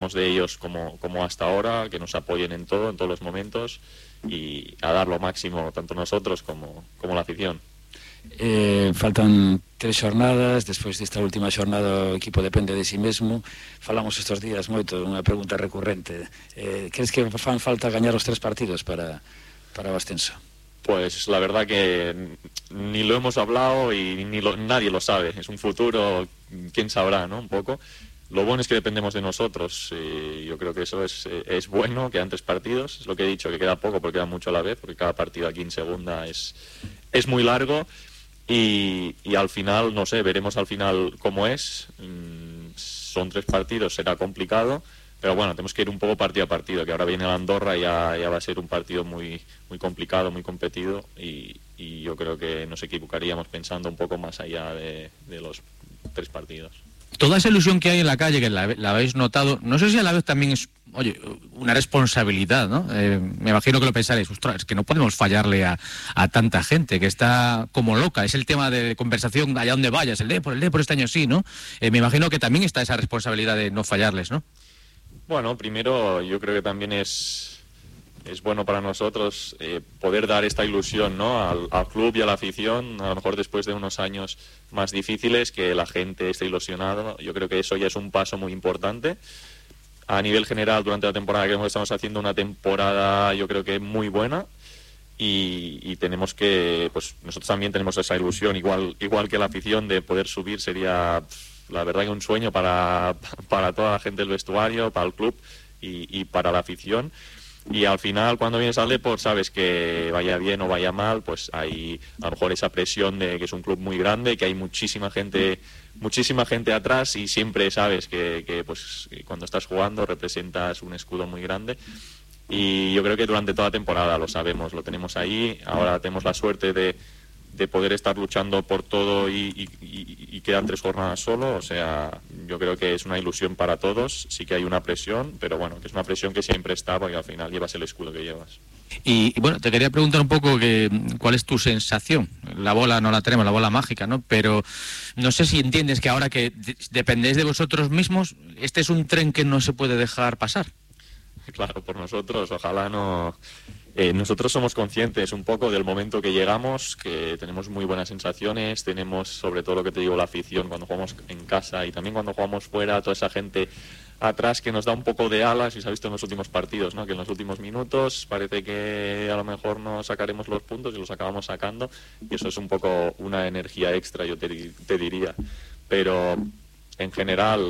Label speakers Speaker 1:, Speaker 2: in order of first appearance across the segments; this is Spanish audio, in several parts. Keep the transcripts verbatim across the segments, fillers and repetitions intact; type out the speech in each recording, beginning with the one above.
Speaker 1: esperamos de ellos como, como hasta ahora, que nos apoyen en todo, en todos los momentos, y a dar lo máximo tanto nosotros como, como la afición.
Speaker 2: Eh, faltan tres xornadas, despois desta última xornada o equipo depende de si mesmo. Falamos estes días moito, unha pregunta recurrente. Eh, crees que fan falta gañar os tres partidos para, para o ascenso?
Speaker 1: Pues la verdad que ni lo hemos hablado y ni lo, nadie lo sabe. Es un futuro, quién sabrá, ¿no? Un poco. Lo bueno es que dependemos de nosotros, y yo creo que eso es, es bueno, quedan tres partidos. Es lo que he dicho, que queda poco porque queda mucho a la vez, porque cada partido aquí en segunda es, es muy largo. Y, y al final, no sé, veremos al final cómo es. Mm, son tres partidos, será complicado, pero bueno, tenemos que ir un poco partido a partido, que ahora viene la Andorra y ya, ya va a ser un partido muy, muy complicado, muy competido, y, y yo creo que nos equivocaríamos pensando un poco más allá de, de los tres partidos.
Speaker 3: Toda esa ilusión que hay en la calle, que la, la habéis notado, no sé si a la vez también es, oye, una responsabilidad, ¿no? Eh, me imagino que lo pensaréis, ostras, es que no podemos fallarle a, a tanta gente que está como loca. Es el tema de conversación allá donde vayas, el Depor, el Depor este año sí, ¿no? Eh, me imagino que también está esa responsabilidad de no fallarles, ¿no?
Speaker 1: Bueno, primero yo creo que también es... es bueno para nosotros eh, poder dar esta ilusión, ¿no? al, al club y a la afición, a lo mejor después de unos años más difíciles, que la gente esté ilusionada. Yo creo que eso ya es un paso muy importante. A nivel general, durante la temporada que estamos haciendo, una temporada yo creo que muy buena, y, y tenemos que, pues nosotros también tenemos esa ilusión, igual, igual que la afición, de poder subir. Sería la verdad que un sueño para, para toda la gente del vestuario, para el club y, y para la afición. Y al final, cuando vienes al Depor, sabes que vaya bien o vaya mal, pues hay a lo mejor esa presión de que es un club muy grande, que hay muchísima gente muchísima gente atrás, y siempre sabes que, que pues cuando estás jugando representas un escudo muy grande. Y yo creo que durante toda la temporada lo sabemos, lo tenemos ahí. Ahora tenemos la suerte de, de poder estar luchando por todo y, y, y, y quedan tres jornadas solo. O sea, yo creo que es una ilusión para todos. Sí que hay una presión, pero bueno, que es una presión que siempre está, porque al final llevas el escudo que llevas.
Speaker 3: Y, y bueno, te quería preguntar un poco que, cuál es tu sensación. La bola no la tenemos, la bola mágica, ¿no? Pero no sé si entiendes que ahora que de- dependéis de vosotros mismos, este es un tren que no se puede dejar pasar.
Speaker 1: Claro, por nosotros, ojalá no... Eh, nosotros somos conscientes un poco del momento que llegamos, que tenemos muy buenas sensaciones, tenemos sobre todo lo que te digo, la afición cuando jugamos en casa y también cuando jugamos fuera, toda esa gente atrás que nos da un poco de alas, y se ha visto en los últimos partidos, ¿no? Que en los últimos minutos parece que a lo mejor no sacaremos los puntos y los acabamos sacando, y eso es un poco una energía extra, yo te, te diría. Pero en general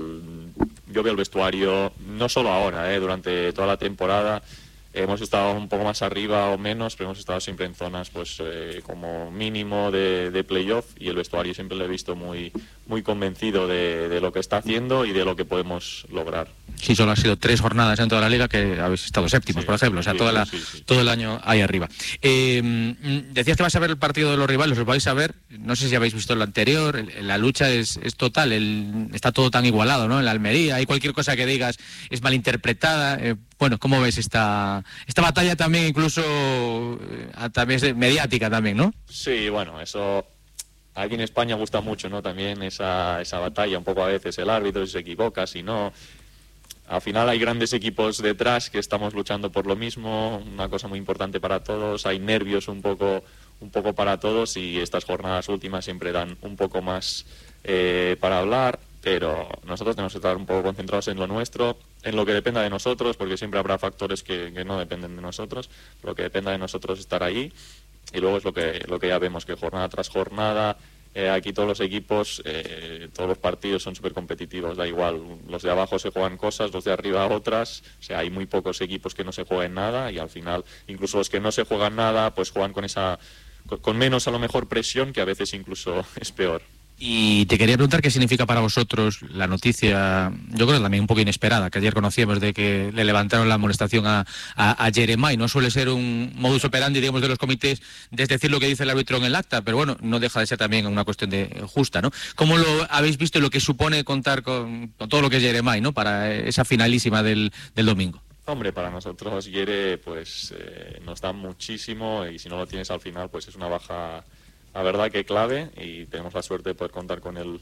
Speaker 1: yo veo el vestuario, no solo ahora, ¿eh? Durante toda la temporada hemos estado un poco más arriba o menos, pero hemos estado siempre en zonas pues eh, como mínimo de, de playoff, y el vestuario siempre lo he visto muy muy convencido de, de lo que está haciendo y de lo que podemos lograr.
Speaker 3: Sí, solo ha sido tres jornadas en toda la liga que habéis estado séptimos,
Speaker 1: Sí,
Speaker 3: por ejemplo, o sea,
Speaker 1: sí,
Speaker 3: toda la,
Speaker 1: sí, sí.
Speaker 3: todo el año ahí arriba. Eh, mm, decías que vas a ver el partido de los rivales, los vais a ver, no sé si habéis visto el anterior, el- la lucha es, es total, el, está todo tan igualado, ¿no? En la Almería, hay cualquier cosa que digas es malinterpretada. Eh, bueno, ¿cómo ves esta esta batalla también, incluso eh, a través de mediática también, ¿no?
Speaker 1: Sí, bueno, eso aquí en España gusta mucho, ¿no? También esa, esa batalla, un poco a veces el árbitro, si se equivoca, si no. Al final hay grandes equipos detrás que estamos luchando por lo mismo, una cosa muy importante para todos, hay nervios un poco, un poco para todos, y estas jornadas últimas siempre dan un poco más eh, para hablar, pero nosotros tenemos que estar un poco concentrados en lo nuestro, en lo que dependa de nosotros, porque siempre habrá factores que, que no dependen de nosotros, lo que dependa de nosotros estar ahí, y luego es lo que, lo que ya vemos, que jornada tras jornada, Eh, aquí todos los equipos, eh, todos los partidos son súper competitivos, da igual, los de abajo se juegan cosas, los de arriba otras, o sea, hay muy pocos equipos que no se jueguen nada, y al final, incluso los que no se juegan nada, pues juegan con esa, con, con menos a lo mejor presión, que a veces incluso es peor.
Speaker 3: Y te quería preguntar qué significa para vosotros la noticia, yo creo también un poco inesperada, que ayer conocíamos, de que le levantaron la amonestación a, a, a Jeremai. No suele ser un modus operandi, digamos, de los comités, de decir lo que dice el árbitro en el acta, pero bueno, no deja de ser también una cuestión de justa, ¿no? ¿Cómo lo habéis visto y lo que supone contar con, con todo lo que es Jeremai, ¿no? Para esa finalísima del, del domingo.
Speaker 1: Hombre, para nosotros Yere pues eh, nos da muchísimo, y si no lo tienes al final pues es una baja, la verdad que clave, y tenemos la suerte de poder contar con él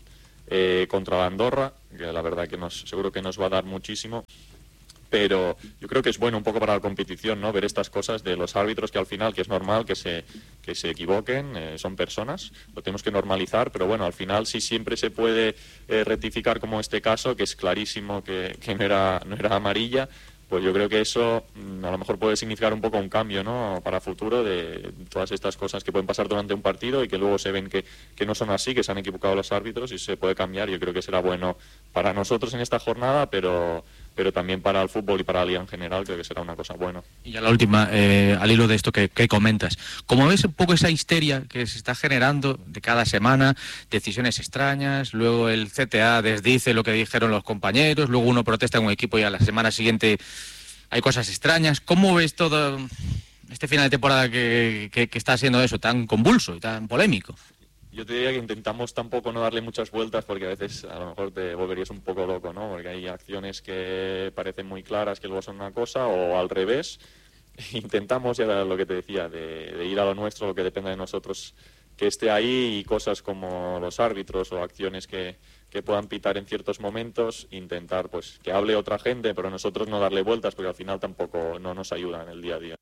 Speaker 1: eh, contra la Andorra, que la verdad que nos, seguro que nos va a dar muchísimo. Pero yo creo que es bueno un poco para la competición, ¿no? Ver estas cosas de los árbitros, que al final, que es normal que se, que se equivoquen, eh, son personas, lo tenemos que normalizar, pero bueno, al final sí siempre se puede eh, rectificar, como este caso, que es clarísimo que, que no era, no era amarilla. Pues yo creo que eso mm, a lo mejor puede significar un poco un cambio, ¿no? Para futuro, de todas estas cosas que pueden pasar durante un partido y que luego se ven que, que no son así, que se han equivocado los árbitros y se puede cambiar. Yo creo que será bueno para nosotros en esta jornada, pero... pero también para el fútbol y para la liga en general creo que será una cosa buena.
Speaker 3: Y ya la última, eh, al hilo de esto que, que comentas, ¿cómo ves un poco esa histeria que se está generando de cada semana, decisiones extrañas, luego el C T A desdice lo que dijeron los compañeros, luego uno protesta en un equipo y a la semana siguiente hay cosas extrañas? ¿Cómo ves todo este final de temporada que, que, que está siendo eso, tan convulso y tan polémico?
Speaker 1: Yo te diría que intentamos tampoco no darle muchas vueltas, porque a veces a lo mejor te volverías un poco loco, ¿no? Porque hay acciones que parecen muy claras que luego son una cosa, o al revés. Intentamos, ya lo que te decía, de, de ir a lo nuestro, lo que dependa de nosotros que esté ahí, y cosas como los árbitros o acciones que, que puedan pitar en ciertos momentos, intentar pues que hable otra gente, pero nosotros no darle vueltas, porque al final tampoco no nos ayuda en el día a día.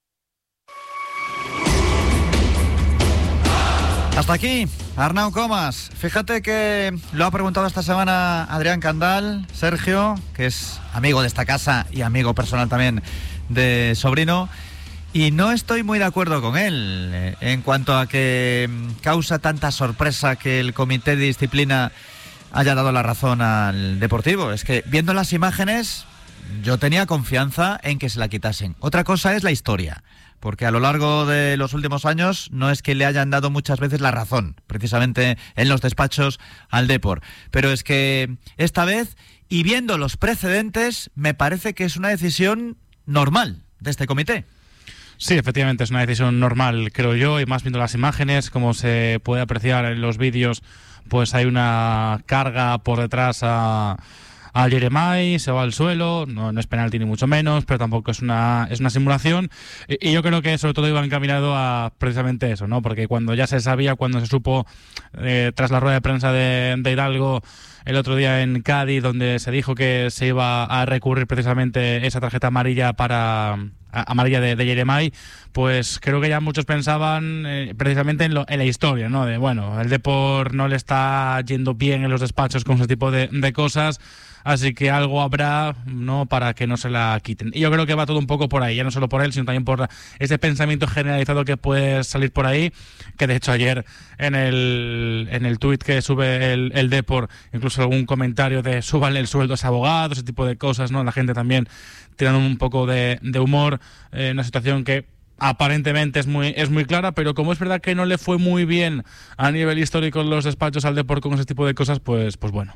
Speaker 4: Hasta aquí, Arnau Comas. Fíjate que lo ha preguntado esta semana Adrián Candal, Sergio, que es amigo de esta casa y amigo personal también de Sobrino, y no estoy muy de acuerdo con él en cuanto a que causa tanta sorpresa que el comité de disciplina haya dado la razón al Deportivo. Es que viendo las imágenes yo tenía confianza en que se la quitasen. Otra cosa es la historia, porque a lo largo de los últimos años no es que le hayan dado muchas veces la razón, precisamente en los despachos, al Depor. Pero es que esta vez, y viendo los precedentes, me parece que es una decisión normal de este comité.
Speaker 5: Sí, efectivamente es una decisión normal, creo yo, y más viendo las imágenes, como se puede apreciar en los vídeos, pues hay una carga por detrás a... a Jeremai, se va al suelo, no, no es penalti ni mucho menos, pero tampoco es una es una simulación, y, y yo creo que sobre todo iba encaminado a precisamente eso, ¿no? Porque cuando ya se sabía, cuando se supo eh, tras la rueda de prensa de, de Hidalgo el otro día en Cádiz, donde se dijo que se iba a recurrir precisamente esa tarjeta amarilla para a, amarilla de, de Jeremai, pues creo que ya muchos pensaban eh, precisamente en, lo, en la historia, ¿no? De bueno, el Depor no le está yendo bien en los despachos con ese tipo de, de cosas, así que algo habrá, ¿no?, para que no se la quiten. Y yo creo que va todo un poco por ahí, ya no solo por él, sino también por ese pensamiento generalizado que puede salir por ahí, que de hecho ayer en el en el tuit que sube el, el Depor, incluso algún comentario de súbanle el sueldo a ese abogado, ese tipo de cosas, ¿no? La gente también tirando un poco de, de humor en eh, una situación que aparentemente es muy es muy clara, pero como es verdad que no le fue muy bien a nivel histórico en los despachos al Depor con ese tipo de cosas, pues pues bueno.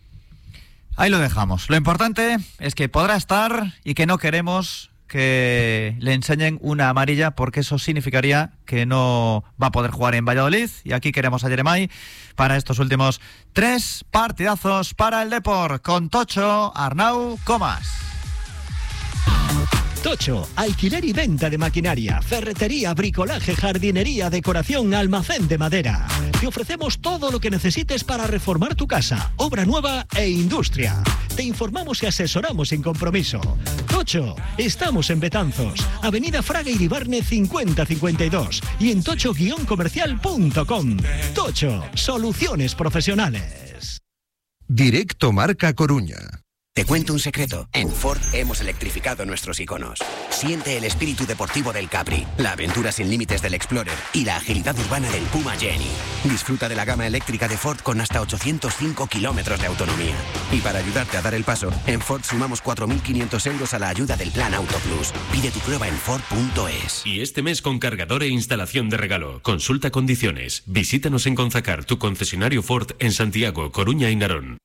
Speaker 4: Ahí lo dejamos. Lo importante es que podrá estar y que no queremos que le enseñen una amarilla, porque eso significaría que no va a poder jugar en Valladolid, y aquí queremos a Jeremai para estos últimos tres partidazos para el Depor, con Tocho, Arnau Comas.
Speaker 6: Tocho, alquiler y venta de maquinaria, ferretería, bricolaje, jardinería, decoración, almacén de madera. Te ofrecemos todo lo que necesites para reformar tu casa, obra nueva e industria. Te informamos y asesoramos sin compromiso. Tocho, estamos en Betanzos, Avenida Fraga Iribarne cincuenta cincuenta y dos, y en tocho guion comercial punto com. Tocho, soluciones profesionales.
Speaker 7: Directo Marca Coruña.
Speaker 8: Te cuento un secreto. En Ford hemos electrificado nuestros iconos. Siente el espíritu deportivo del Capri, la aventura sin límites del Explorer y la agilidad urbana del Puma Jenny. Disfruta de la gama eléctrica de Ford con hasta ochocientos cinco kilómetros de autonomía. Y para ayudarte a dar el paso, en Ford sumamos cuatro mil quinientos euros a la ayuda del Plan Auto Plus. Pide tu prueba en Ford punto es.
Speaker 9: Y este mes con cargador e instalación de regalo. Consulta condiciones. Visítanos en Conzacar, tu concesionario Ford en Santiago, Coruña y Narón.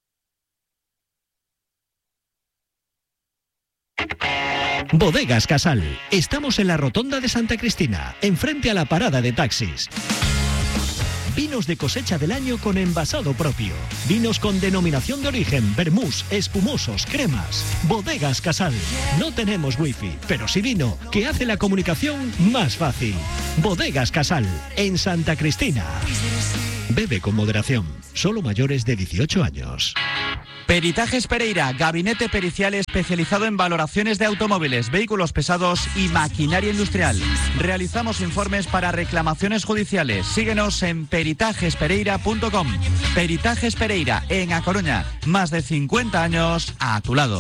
Speaker 6: Bodegas Casal. Estamos en la Rotonda de Santa Cristina, enfrente a la parada de taxis. Vinos de cosecha del año con envasado propio. Vinos con denominación de origen, vermús, espumosos, cremas. Bodegas Casal. No tenemos wifi, pero sí vino, que hace la comunicación más fácil. Bodegas Casal, en Santa Cristina. Bebe con moderación. Solo mayores de dieciocho años.
Speaker 10: Peritajes Pereira, gabinete pericial especializado en valoraciones de automóviles, vehículos pesados y maquinaria industrial. Realizamos informes para reclamaciones judiciales. Síguenos en peritajes pereira punto com. Peritajes Pereira, en A Coruña. Más de cincuenta años a tu lado.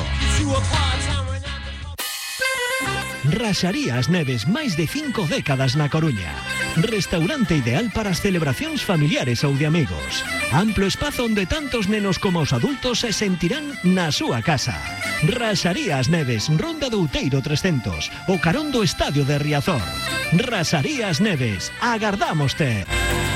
Speaker 6: Raxarías Neves, máis de cinco décadas na Coruña. Restaurante ideal para as celebracións familiares ou de amigos. Amplo espazo onde tantos nenos como os adultos se sentirán na súa casa. Raxarías Neves, Ronda do Outeiro trescentos, o carón do Estadio de Riazor. Raxarías Neves, agardámoste.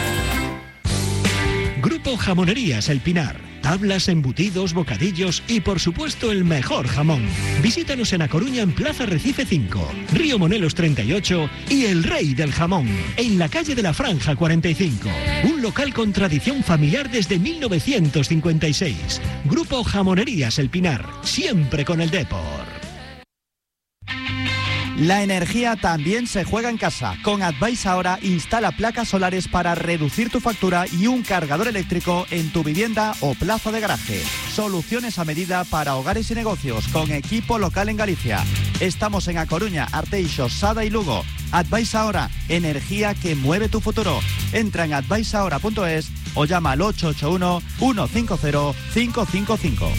Speaker 6: Grupo Jamonerías El Pinar. Tablas, embutidos, bocadillos y por supuesto el mejor jamón. Visítanos en A Coruña en Plaza Recife cinco, Río Monelos treinta y ocho y El Rey del Jamón, en la calle de la Franja cuarenta y cinco. Un local con tradición familiar desde mil novecientos cincuenta y seis. Grupo Jamonerías El Pinar, siempre con el Depor.
Speaker 10: La energía también se juega en casa. Con Advice Ahora instala placas solares para reducir tu factura y un cargador eléctrico en tu vivienda o plaza de garaje. Soluciones a medida para hogares y negocios con equipo local en Galicia. Estamos en A Coruña, Arteixo, Sada y Lugo. Advice Ahora, energía que mueve tu futuro. Entra en advice ahora punto es o llama al ocho ocho uno, uno cinco cero, cinco cinco cinco.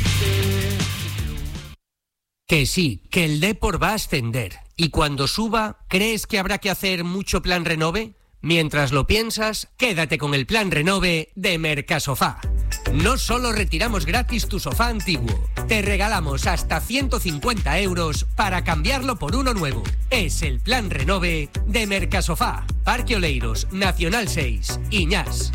Speaker 11: Que sí, que el Depor va a ascender. Y cuando suba, ¿crees que habrá que hacer mucho plan renove? Mientras lo piensas, quédate con el plan renove de Mercasofá. No solo retiramos gratis tu sofá antiguo, te regalamos hasta ciento cincuenta euros para cambiarlo por uno nuevo. Es el plan renove de Mercasofá. Parque Oleiros, Nacional seis, Iñás.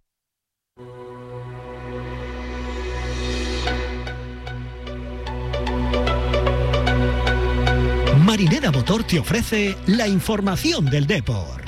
Speaker 6: Marinera Motor te ofrece la información del Depor.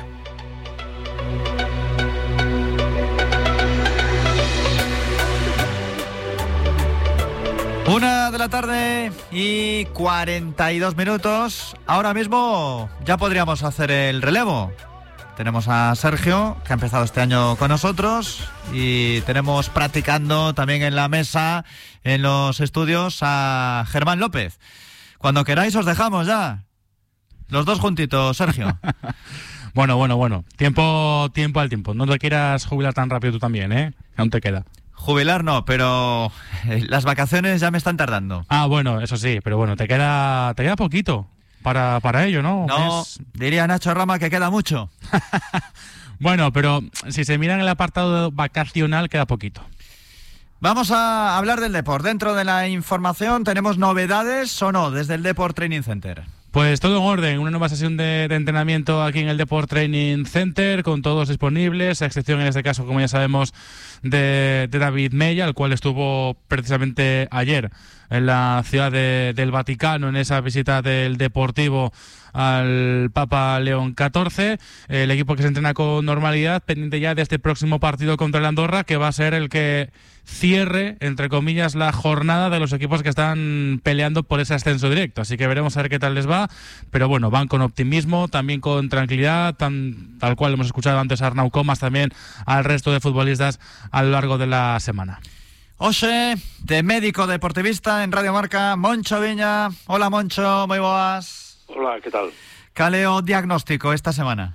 Speaker 4: Una de la tarde y cuarenta y dos minutos. Ahora mismo ya podríamos hacer el relevo. Tenemos a Sergio, que ha empezado este año con nosotros, y tenemos practicando también en la mesa, en los estudios, a Germán López. Cuando queráis os dejamos ya. Los dos juntitos, Sergio.
Speaker 5: Bueno, bueno, bueno. Tiempo, tiempo al tiempo. No te quieras jubilar tan rápido tú también, ¿eh? Que aún te queda.
Speaker 4: Jubilar no, pero las vacaciones ya me están tardando.
Speaker 5: Ah, bueno, eso sí, pero bueno, te queda, te queda poquito para, para ello, ¿no?
Speaker 4: No, es... diría Nacho Rama que queda mucho.
Speaker 5: Bueno, pero si se mira en el apartado vacacional, queda poquito.
Speaker 4: Vamos a hablar del Depor. Dentro de la información, ¿tenemos novedades o no desde el Depor Training Center?
Speaker 5: Pues todo en orden, una nueva sesión de, de entrenamiento aquí en el Depor Training Center, con todos disponibles, a excepción en este caso, como ya sabemos, de, de David Mella, el cual estuvo precisamente ayer en la ciudad de, del Vaticano, en esa visita del Deportivo al Papa León catorce. El equipo que se entrena con normalidad, pendiente ya de este próximo partido contra el Andorra, que va a ser el que cierre, entre comillas, la jornada de los equipos que están peleando por ese ascenso directo. Así que veremos a ver qué tal les va, pero bueno, van con optimismo, también con tranquilidad, tan, tal cual hemos escuchado antes a Arnau Comas, también al resto de futbolistas a lo largo de la semana.
Speaker 4: Oxe, de médico deportivista en Radio Marca, Moncho Viña. Hola, Moncho, moi boas.
Speaker 12: Hola, que tal?
Speaker 4: Cal é o diagnóstico esta semana?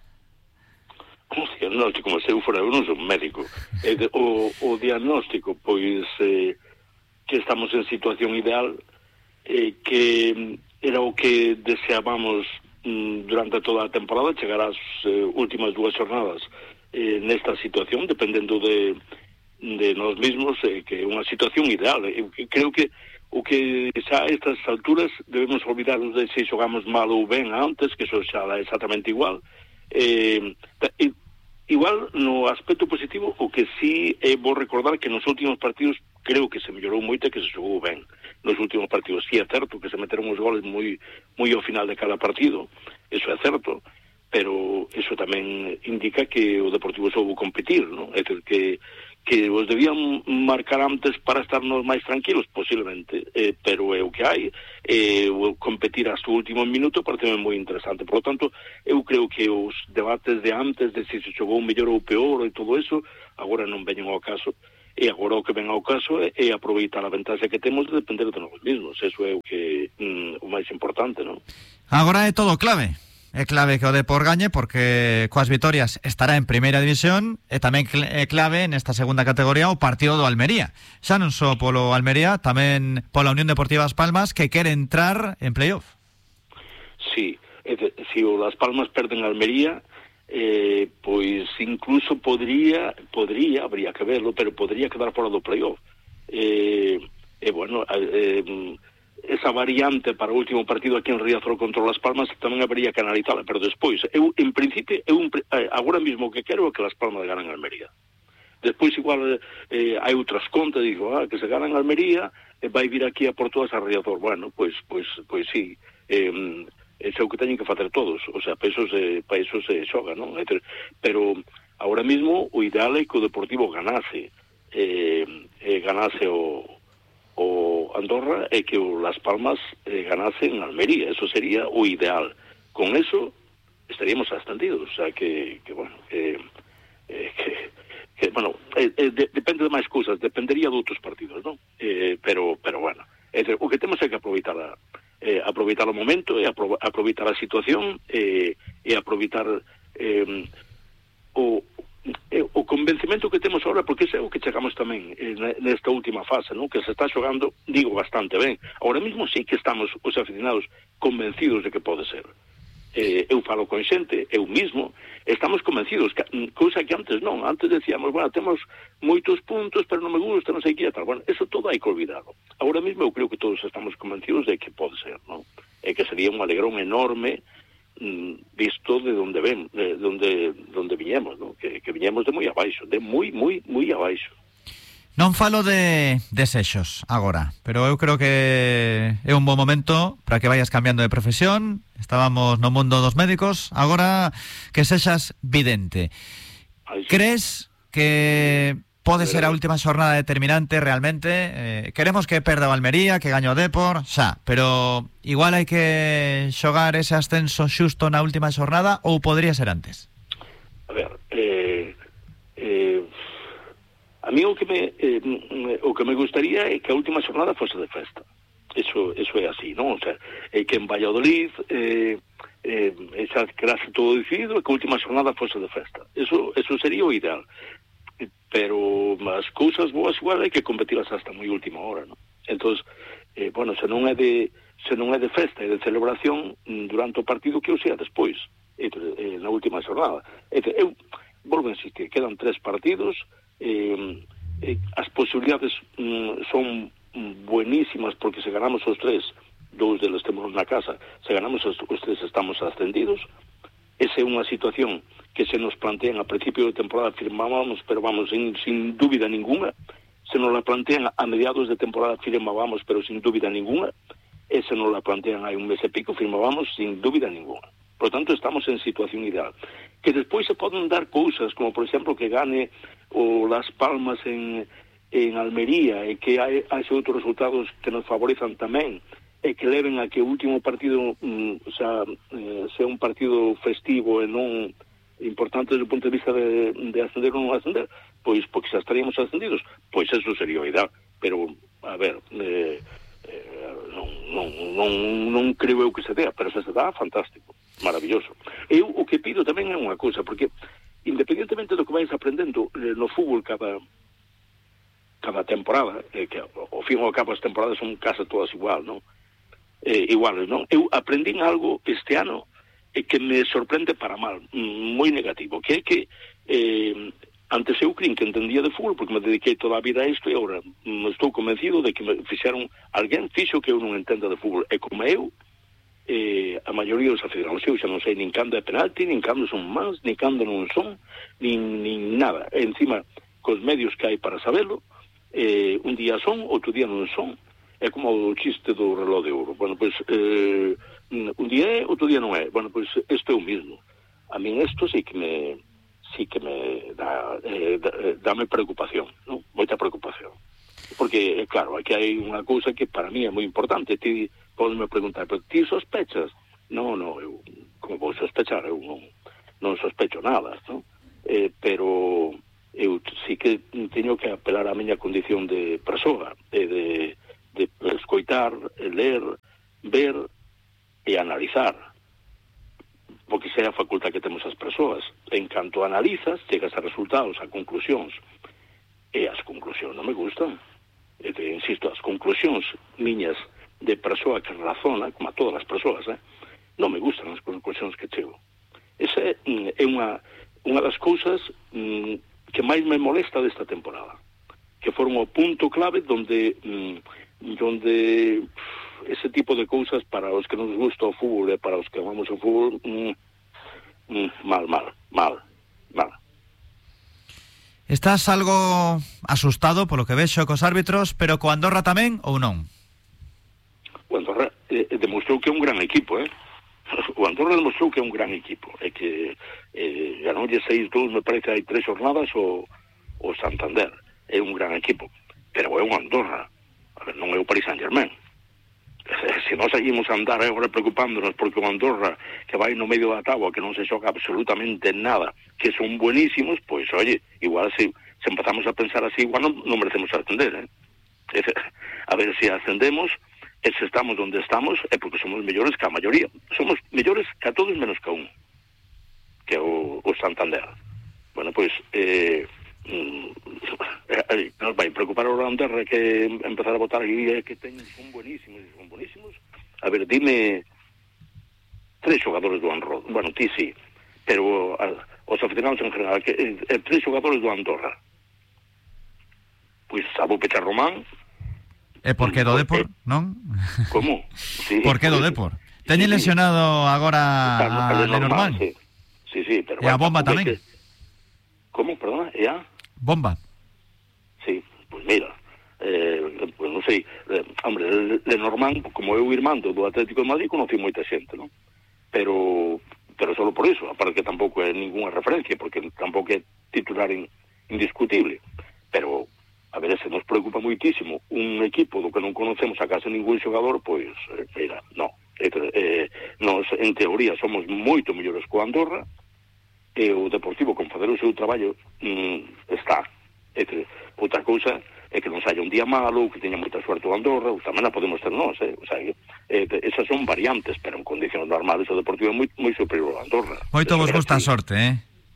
Speaker 12: Como diagnóstico, como se eu fora, eu non son médico. Eh, o, o diagnóstico, pois, eh, que estamos en situación ideal, eh, que era o que deseábamos mm, durante toda a temporada, chegar ás eh, últimas dúas jornadas eh, nesta situación, dependendo de, de nós mesmos, eh, que é unha situación ideal. Eu creo que o que xa a estas alturas debemos olvidarnos de se xogamos mal ou ben antes, que eso xa dá exactamente igual. Eh, igual no aspecto positivo, o que sí é bo recordar que nos últimos partidos creo que se mellorou moito e que se xogou ben nos últimos partidos. Sí é certo que se meteron os goles moi moi ao final de cada partido, eso é certo, pero eso tamén indica que o Deportivo soubo competir, ¿no? É dicir, que, que os debían marcar antes para estarnos máis tranquilos, posiblemente, eh, pero é o que hai, eh, o competir hasta o último minuto parece moi interesante. Por lo tanto, eu creo que os debates de antes, de se se xogou mellor ou peor e todo eso, agora non veñen ao caso, e agora o que ven ao caso é, é aproveitar a ventaxa que temos de depender de nós mesmos. Eso é o que mm, o máis importante, non?
Speaker 4: Agora é todo clave. É clave que o Depor gañe porque coas vitorias estará en primeira división e tamén é clave nesta segunda categoría o partido do Almería. Xa non só polo Almería, tamén pola Unión Deportiva As Palmas que quere entrar en playoff.
Speaker 12: Sí, se o Las Palmas perden a Almería, eh, pois incluso podría, podría, habría que verlo, pero podría quedar fora do playoff. Eh, e eh, bueno, eh, esa variante para o último partido aquí en Riazor contra Las Palmas tamén habería que analizarla, pero despois, eu, en principio, eu, agora mesmo o que quero é que Las Palmas ganan a Almería. Despois igual eh, hai outras contas, digo, ah, que se ganan a Almería e vai vir aquí a por todas a Riazor. Bueno, pois, pois, pois sí, eh, ese é o que teñen que facer todos, o sea, para eso se, para eso se xoga, non? Pero agora mesmo o ideal é que o Deportivo ganase, eh, eh, ganase o o Andorra é que o Las Palmas eh, ganase en Almería. Eso sería o ideal. Con eso estaríamos ascendidos, o sea que, que bueno, eh, eh, que, que bueno, eh, eh, de, depende de máis cousas, dependería de outros partidos, non? Eh, pero, pero bueno, é decir, o que temos é que aproveitar a, eh, aproveitar o momento e apro, aproveitar a situación eh, e aproveitar eh, o o convencimento que temos agora, porque ese é o que chegamos tamén nesta última fase, non? Que se está xogando, digo, bastante ben. Agora mesmo sí que estamos os aficionados convencidos de que pode ser. Eh, eu falo con xente, eu mismo, estamos convencidos, que, cousa que antes non, antes decíamos, bueno, temos moitos puntos, pero non me gusta, non sei que tal. Bueno, eso todo hai que olvidarlo. Agora mesmo eu creo que todos estamos convencidos de que pode ser, non? E que sería un alegrón enorme visto de donde ven, de donde donde viñemos, ¿no? Que, que viñemos de moi abaixo, de moi, moi, moi abaixo.
Speaker 4: Non falo de desexos agora, pero eu creo que é un bon momento para que vayas cambiando de profesión. Estábamos no mundo dos médicos, agora que sexas vidente. Ay, sí. Crees que pode ser a última xornada determinante realmente? Eh, queremos que perda o Almería, que gañe o Depor, xa, pero igual hai que xogar ese ascenso xusto na última xornada ou podría ser antes?
Speaker 12: A ver, eh, eh, a mí o que me eh, o que me gustaría é que a última xornada fose de festa. Eso, eso é así, non? O sea, é que en Valladolid eh, eh, xa quedase todo decidido e que a última xornada fose de festa. Eso, eso sería o ideal. Pero as cousas boas igual hai que competilas hasta moi última hora, non? Entón, eh, bueno, se non é de se non é de festa e de celebración durante o partido, que o sea despois, eh, eh, na última xornada. Eh, eu volvo a insistir, quedan tres partidos, eh, eh, as posibilidades mm, son buenísimas porque se ganamos os tres, dous deles temos na casa, se ganamos os, os tres estamos ascendidos. Esa é unha situación que se nos plantean a principio de temporada, firmábamos, pero vamos, sin, sin dúbida ninguna. Se nos la plantean a mediados de temporada, firmábamos, pero sin dúbida ninguna. E se nos la plantean hai un mes e pico, firmábamos sin dúbida ninguna. Por lo tanto, estamos en situación ideal. Que despois se poden dar cousas, como por exemplo que gane o Las Palmas en, en Almería, e que hai, hai outros resultados que nos favorezan tamén, e que leven a que o último partido mm, o sea, eh, sea un partido festivo e non importante desde o punto de vista de, de ascender ou non ascender, pois porque xa estaríamos ascendidos, pois eso sería o ideal. Pero, a ver, eh, eh, non, non, non, non creo eu que se dea, pero se se dá, fantástico, maravilloso. Eu o que pido tamén é unha cousa, porque independentemente do que vais aprendendo eh, no fútbol cada cada temporada, eh, que ao fin ou ao cabo as temporadas son case todas igual, non? Eh, iguales, non? Eu aprendín algo este ano e que me sorprende para mal, moi negativo, que é que eh, antes eu crin que entendía de fútbol porque me dediquei toda a vida a isto e agora estou convencido de que me fixeron alguén fixo que eu non entenda de fútbol, e como eu eh, a maioría dos aficionados eu xa non sei nin cando é penalti, nin cando son más, nin cando non son, nin, nin nada, e encima cos medios que hai para sabelo, eh, un día son, outro día non son. É como o chiste do reloj de ouro. Bueno, pois, eh, un día é, outro día non é. Bueno, pois, isto é o mismo. A min isto sí que me sí que me dá, eh, dame preocupación, ¿no? Moita preocupación. Porque, claro, aquí hai unha cousa que para mí é moi importante. Ti podes me preguntar, pero ti sospechas? Non, non, eu, como vou sospechar? Eu non, non sospecho nada, ¿no? Eh, pero eu sí que teño que apelar á miña condición de persoa, eh, de, de escoitar, ler, ver e analizar, porque esa é a facultad que temos as persoas. En canto analizas, chegas a resultados, a conclusións, e as conclusións non me gustan. E te, insisto, as conclusións miñas de persoa que razona, como a todas as persoas, eh, non me gustan as conclusións que chego. Esa é, é unha, unha das cousas mm, que máis me molesta desta temporada, que foron o punto clave donde mm, donde pff, ese tipo de cousas para os que nos gusta o fútbol e para os que amamos o fútbol, mm, mm, mal, mal, mal, mal.
Speaker 4: Estás algo asustado polo que vexo cos árbitros, pero co Andorra tamén ou non?
Speaker 12: O Andorra eh, demostrou que é un gran equipo, eh? O Andorra demostrou que é un gran equipo, é que eh, ganoulle seis dous, me parece, hai tres jornadas o, o Santander. É un gran equipo, pero é un Andorra, a ver, non é o Paris Saint-Germain. Se nós seguimos a andar agora preocupándonos porque o Andorra, que vai no medio da táboa, que non se xoga absolutamente nada, que son buenísimos, pois, oye, igual se, se empezamos a pensar así, igual non, non merecemos ascender, eh? A ver, se ascendemos, e se estamos onde estamos, é porque somos mellores que a maioría. Somos mellores que a todos menos que a un, que é o, o Santander. Bueno, pois, eh... nos vai preocupar o Andorra que empezar a votar aquí que ten, son buenísimos son buenísimos a ver, dime tres xogadores do Andorra, bueno, ti sí, pero a, os aficionados en general que, eh, tres xogadores do Andorra, pois Sabo Pechar Román.
Speaker 4: E por que do Depor, non?
Speaker 12: Como? Sí,
Speaker 4: por que do Depor? Teñen sí, lesionado agora a Lenormand,
Speaker 12: sí, sí, sí, pero
Speaker 4: e a Bomba tamén que...
Speaker 12: Como, perdona, e a
Speaker 4: Bomba.
Speaker 12: Sí, pues mira, eh, pues non sei, eh, hombre, Lenormand, como eu irmando do Atlético de Madrid, conocí moita xente, non? Pero pero solo por iso, aparte que tampouco é ninguna referencia, porque tampouco é titular in, indiscutible. Pero, a ver, se nos preocupa moitísimo un equipo do que non conocemos a case ningún xogador, pois, eh, mira, non. Eh, eh, nos, en teoría, somos moito mellores co Andorra, e o Deportivo, con fazer o seu traballo, mm, está. E que, outra cousa é que non saia un día malo, que teña moita suerte o Andorra, ou tamén a podemos ter nós, eh? O sea, eh, esas son variantes, pero en condicións normales o Deportivo é moi, moi superior ao Andorra.
Speaker 4: Moito vos gusta a sorte, eh?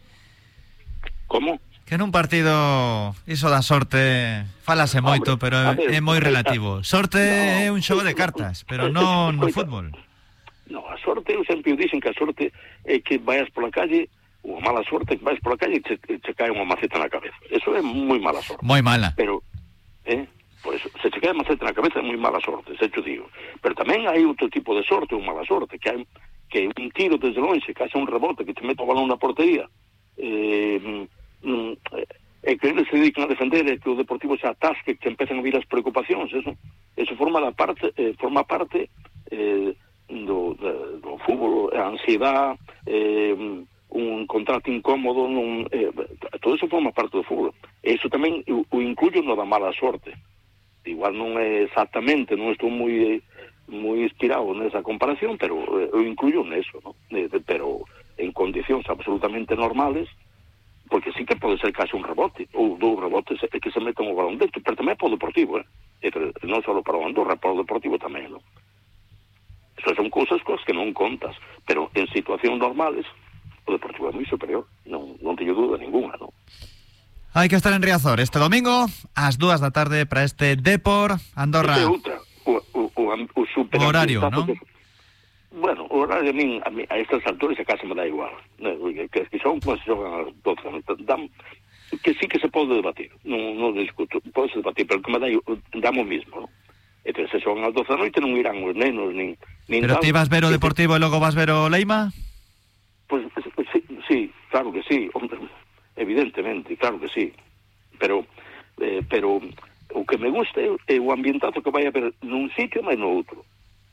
Speaker 12: Como?
Speaker 4: Que nun partido iso da sorte falase moito, pero ver, é moi relativo. Sorte no, é un xogo de cartas, pero non no fútbol.
Speaker 12: No, a sorte, eu sempre dicen que a sorte é que vayas pola calle, ou a mala sorte, que vais pola calle e che, che cae unha maceta na cabeza. Eso é moi mala sorte.
Speaker 4: Moi mala.
Speaker 12: Pero, eh, por eso, se che cae unha maceta na cabeza é moi mala sorte, se cho digo. Pero tamén hai outro tipo de sorte, ou mala sorte, que hai que un tiro desde longe, que haxe un rebote, que te mete o balón na portería, eh, mm, e que eles se dedican a defender, e que o Deportivo se atasque, que empecen a vir as preocupacións, eso, eso forma da parte, eh, forma parte eh, do, do, do fútbol, a ansiedade, eh, un contrato incómodo, non, eh, todo eso forma parte do fútbol. E iso tamén o, o incluyo no da mala sorte. Igual non é exactamente, non estou moi moi inspirado nesa comparación, pero eh, o incluyo neso, ¿no? Eh, pero en condicións absolutamente normales, porque sí que pode ser case un rebote, ou dous rebotes é que se metan o balón dentro, pero tamén para o Deportivo, eh? E, non só para o Andorra, para o Deportivo tamén, ¿no? Eso son cousas cosas que non contas, pero en situacións normales o Deportivo é moi superior, non, non teño dúda ninguna, non?
Speaker 4: Hai que estar en Riazor este domingo ás dúas da tarde para este Depor Andorra.
Speaker 12: Este outra, o, o, o, o super
Speaker 4: o horario, non?
Speaker 12: Que, bueno, o horario a min, a, min, a estas alturas a casa me dá igual, ¿no? que, que son como se xogan a doce, dan, que sí que se pode debatir, non, non discuto, pode se debatir, pero que me dá, damos mismo, non? Entón, se xogan a doce da noite non irán os nenos, nin, nin
Speaker 4: pero ti vas ver o Deportivo e logo vas ver o Leima?
Speaker 12: Pues sí, sí, claro que sí, hombre, evidentemente, claro que sí, pero eh, pero o que me gusta é o ambientazo que vai haber nun sitio máis no outro.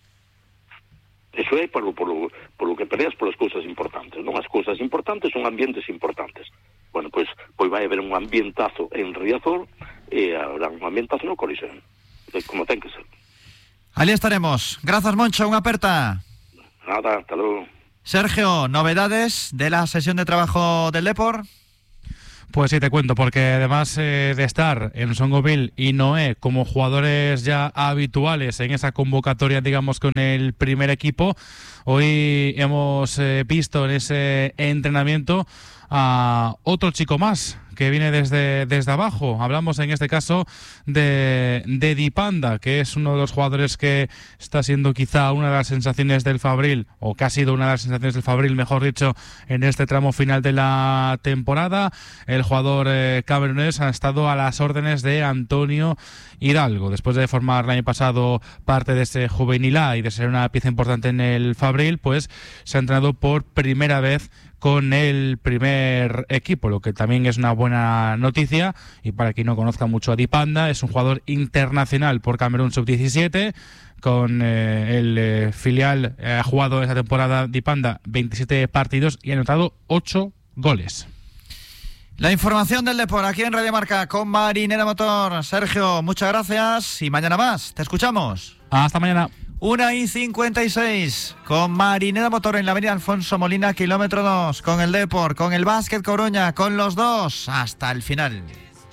Speaker 12: Eso é por, por, por, por lo que peleas por as cousas importantes, non? As cousas importantes son ambientes importantes. bueno, pois, pois vai haber un ambientazo en Riazor e habrá un ambientazo no Coliseo, como ten que ser.
Speaker 4: Ali estaremos. Grazas, Moncho, unha aperta.
Speaker 12: Nada, hasta luego.
Speaker 4: Sergio, novedades de la sesión de trabajo del Depor.
Speaker 5: Pues sí, te cuento, porque además eh, de estar en Songoville y Noé como jugadores ya habituales en esa convocatoria, digamos, con el primer equipo, hoy hemos eh, visto en ese entrenamiento a otro chico más que viene desde, desde abajo. Hablamos en este caso de, de Dipanda, que es uno de los jugadores que está siendo quizá una de las sensaciones del Fabril, o que ha sido una de las sensaciones del Fabril, mejor dicho, en este tramo final de la temporada. El jugador eh, camerunés ha estado a las órdenes de Antonio Hidalgo, después de formar el año pasado parte de ese juvenil A y de ser una pieza importante en el Fabril, pues se ha entrenado por primera vez con el primer equipo, lo que también es una buena noticia. Y para quien no conozca mucho a Dipanda, es un jugador internacional por Camerún sub diecisiete, con eh, el eh, filial, eh, ha jugado esa temporada Dipanda veintisiete partidos y ha anotado ocho goles.
Speaker 4: La información del deporte aquí en Radio Marca con Marinera Motor. Sergio, muchas gracias y mañana más. Te escuchamos.
Speaker 5: Hasta mañana.
Speaker 4: una y cincuenta y seis con Marinera Motor en la avenida Alfonso Molina, kilómetro dos, con el Depor, con el Básquet Coruña, con los dos, hasta el final.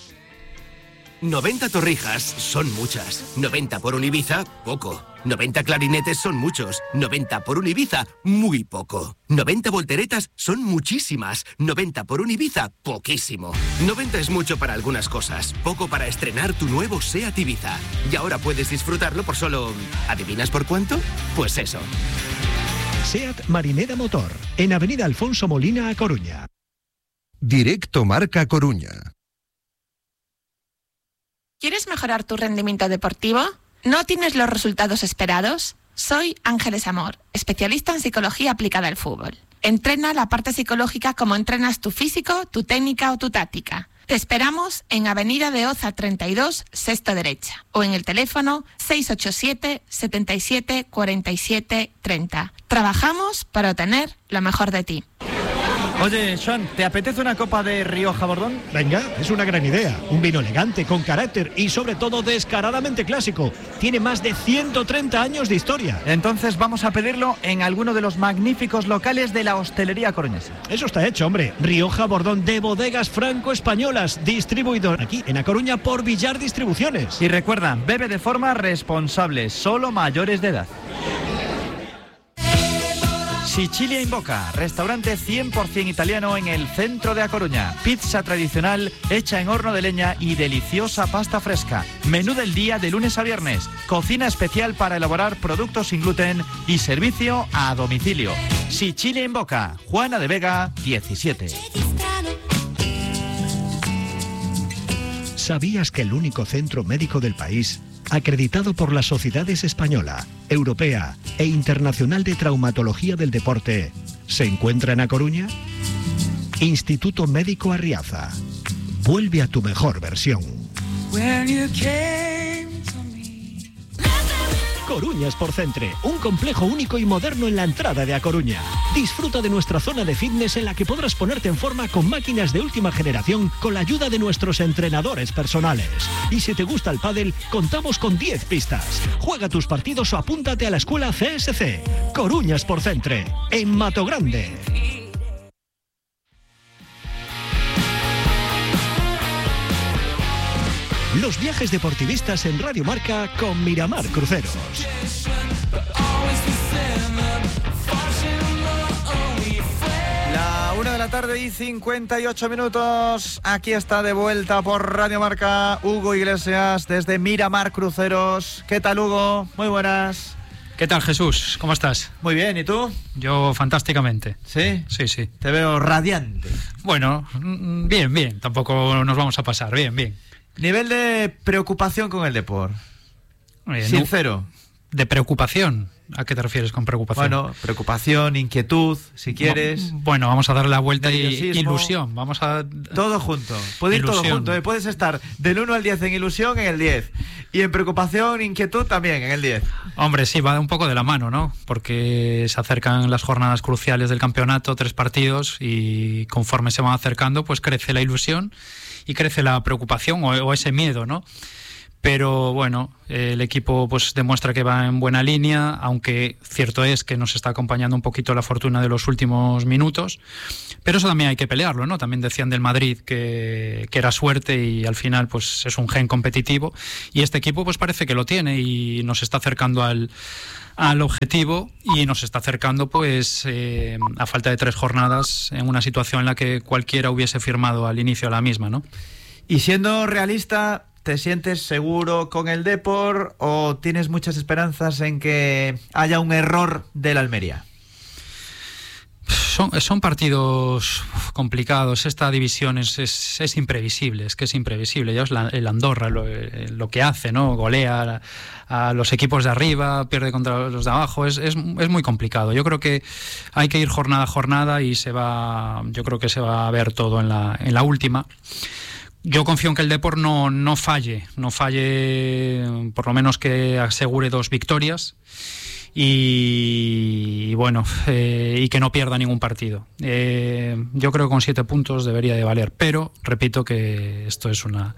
Speaker 8: noventa torrijas son muchas. noventa por un Ibiza, poco. noventa clarinetes son muchos. noventa por un Ibiza, muy poco. noventa volteretas son muchísimas. noventa por un Ibiza, poquísimo. noventa es mucho para algunas cosas, poco para estrenar tu nuevo SEAT Ibiza. Y ahora puedes disfrutarlo por solo... ¿adivinas por cuánto? Pues eso.
Speaker 6: SEAT Marinera Motor, en avenida Alfonso Molina, a Coruña.
Speaker 7: Directo Marca Coruña.
Speaker 13: ¿Quieres mejorar tu rendimiento deportivo? ¿No tienes los resultados esperados? Soy Ángeles Amor, especialista en psicología aplicada al fútbol. Entrena la parte psicológica como entrenas tu físico, tu técnica o tu táctica. Te esperamos en Avenida de Oza treinta y dos, sexto derecha, o en el teléfono seis ocho siete, siete siete, cuatro siete tres cero. Trabajamos para obtener lo mejor de ti.
Speaker 4: Oye, Sean, ¿te apetece una copa de Rioja Bordón?
Speaker 6: Venga, es una gran idea. Un vino elegante, con carácter y sobre todo descaradamente clásico. Tiene más de ciento treinta años de historia.
Speaker 4: Entonces vamos a pedirlo en alguno de los magníficos locales de la hostelería coruñesa.
Speaker 6: Eso está hecho, hombre. Rioja Bordón de Bodegas Franco-Españolas, distribuidor aquí en A Coruña por Villar Distribuciones.
Speaker 4: Y recuerda, bebe de forma responsable, solo mayores de edad. Sicilia in Boca, restaurante cien por ciento italiano en el centro de A Coruña. Pizza tradicional hecha en horno de leña y deliciosa pasta fresca. Menú del día de lunes a viernes. Cocina especial para elaborar productos sin gluten y servicio a domicilio. Sicilia in Boca, Juana de Vega, diecisiete.
Speaker 6: ¿Sabías que el único centro médico del país, acreditado por las sociedades española, europea e internacional de traumatología del deporte, se encuentra en A Coruña? Instituto Médico Arriaza. Vuelve a tu mejor versión. Coruña Sport Centre, un complejo único y moderno en la entrada de A Coruña. Disfruta de nuestra zona de fitness en la que podrás ponerte en forma con máquinas de última generación con la ayuda de nuestros entrenadores personales. Y si te gusta el pádel, contamos con diez pistas. Juega tus partidos o apúntate a la escuela C S C. Coruña Sport Centre, en Mato Grande. Los viajes deportivistas en Radio Marca con Miramar Cruceros.
Speaker 4: La una de la tarde y cincuenta y ocho minutos. Aquí está de vuelta por Radio Marca Hugo Iglesias desde Miramar Cruceros. ¿Qué tal, Hugo? Muy buenas.
Speaker 14: ¿Qué tal, Jesús? ¿Cómo estás?
Speaker 4: Muy bien, ¿y tú?
Speaker 14: Yo fantásticamente.
Speaker 4: ¿Sí?
Speaker 14: Sí, sí.
Speaker 4: Te veo radiante.
Speaker 14: Bueno, bien, bien. Tampoco nos vamos a pasar. Bien, bien.
Speaker 4: Nivel de preocupación con el deporte.
Speaker 14: Eh,
Speaker 4: Sincero.
Speaker 14: No, de preocupación. ¿A qué te refieres con preocupación?
Speaker 4: Bueno, preocupación, inquietud, si quieres.
Speaker 14: Bueno, vamos a darle la vuelta y
Speaker 4: nerviosismo,
Speaker 14: ilusión. Vamos a
Speaker 4: todo junto. Puede ir todo junto. ¿eh? Puedes estar del uno al diez en ilusión en el diez. Y en preocupación, inquietud también en el diez.
Speaker 14: Hombre, sí, va un poco de la mano, ¿no? Porque se acercan las jornadas cruciales del campeonato, tres partidos, y conforme se van acercando, pues crece la ilusión y crece la preocupación o, o ese miedo, ¿no? Pero bueno, el equipo pues demuestra que va en buena línea, aunque cierto es que nos está acompañando un poquito la fortuna de los últimos minutos, pero eso también hay que pelearlo, ¿no? También decían del Madrid que, que era suerte y al final pues es un gen competitivo, y este equipo pues parece que lo tiene y nos está acercando al, al objetivo, y nos está acercando pues eh, a falta de tres jornadas en una situación en la que cualquiera hubiese firmado al inicio de la misma, ¿no?
Speaker 4: Y siendo realista, ¿te sientes seguro con el Depor o tienes muchas esperanzas en que haya un error del Almería?
Speaker 14: Son, son partidos complicados. Esta división es, es, es imprevisible, es que es imprevisible. Ya es la, el Andorra lo, lo que hace, ¿no? Golea a, a los equipos de arriba, pierde contra los de abajo. Es, es, es muy complicado. Yo creo que hay que ir jornada a jornada y se va, yo creo que se va a ver todo en la, en la última. Yo confío en que el Depor no, no falle, no falle, por lo menos que asegure dos victorias y, y bueno, eh, y que no pierda ningún partido. Eh, yo creo que con siete puntos debería de valer, pero repito que esto es una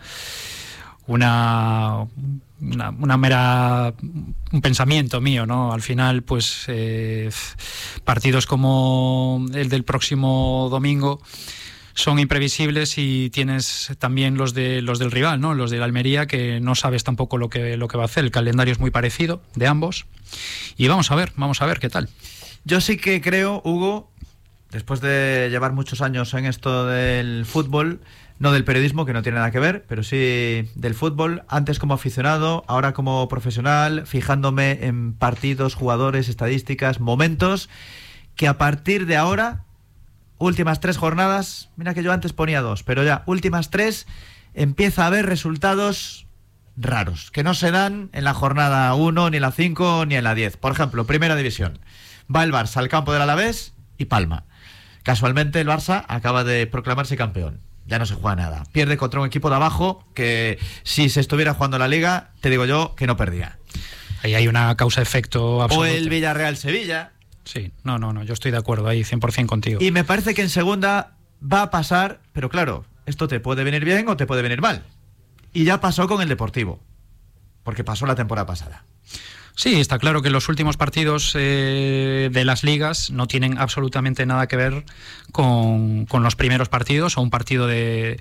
Speaker 14: una una, una mera un pensamiento mío, ¿no? Al final, pues eh, partidos como el del próximo domingo son imprevisibles, y tienes también los de los del rival, ¿no? Los del Almería, que no sabes tampoco lo que lo que va a hacer. El calendario es muy parecido de ambos y vamos a ver, vamos a ver qué tal.
Speaker 4: Yo sí que creo, Hugo, después de llevar muchos años en esto del fútbol, no del periodismo, que no tiene nada que ver, pero sí del fútbol, antes como aficionado, ahora como profesional, fijándome en partidos, jugadores, estadísticas, momentos, que a partir de ahora, últimas tres jornadas, mira que yo antes ponía dos, pero ya, últimas tres, empieza a haber resultados raros, que no se dan en la jornada uno, ni en la cinco, ni en la diez. Por ejemplo, Primera División. Va el Barça al campo del Alavés y palma. Casualmente el Barça acaba de proclamarse campeón. Ya no se juega nada. Pierde contra un equipo de abajo que, si se estuviera jugando la Liga, te digo yo que no perdía.
Speaker 14: Ahí hay una causa-efecto absoluta.
Speaker 4: O el Villarreal-Sevilla.
Speaker 14: Sí, no, no, no, yo estoy de acuerdo ahí, cien por ciento contigo.
Speaker 4: Y me parece que en segunda va a pasar, pero claro, esto te puede venir bien o te puede venir mal. Y ya pasó con el Deportivo, porque pasó la temporada pasada.
Speaker 14: Sí, está claro que los últimos partidos eh, de las ligas no tienen absolutamente nada que ver con, con los primeros partidos o un partido de,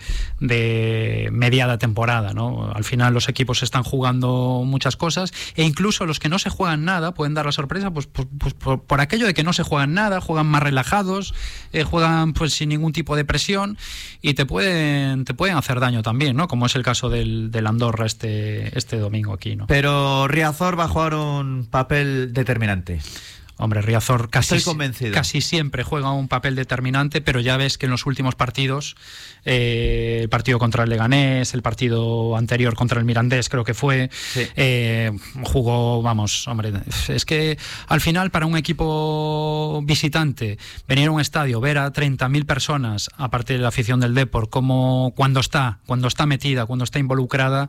Speaker 14: de mediada temporada, ¿no? Al final los equipos están jugando muchas cosas, e incluso los que no se juegan nada pueden dar la sorpresa pues, pues, pues por, por aquello de que no se juegan nada, juegan más relajados, eh, juegan pues sin ningún tipo de presión, y te pueden te pueden hacer daño también, ¿no? Como es el caso del, del Andorra este, este domingo aquí, ¿no?
Speaker 4: Pero Riazor va a jugar un papel determinante.
Speaker 14: Hombre, Riazor casi,
Speaker 4: Estoy convencido.
Speaker 14: casi siempre juega un papel determinante, pero ya ves que en los últimos partidos, eh, el partido contra el Leganés, el partido anterior contra el Mirandés, creo que fue, sí. eh, jugó, vamos, hombre, es que al final para un equipo visitante, venir a un estadio, ver a treinta mil personas, aparte de la afición del Depor, como cuando está, cuando está metida, cuando está involucrada,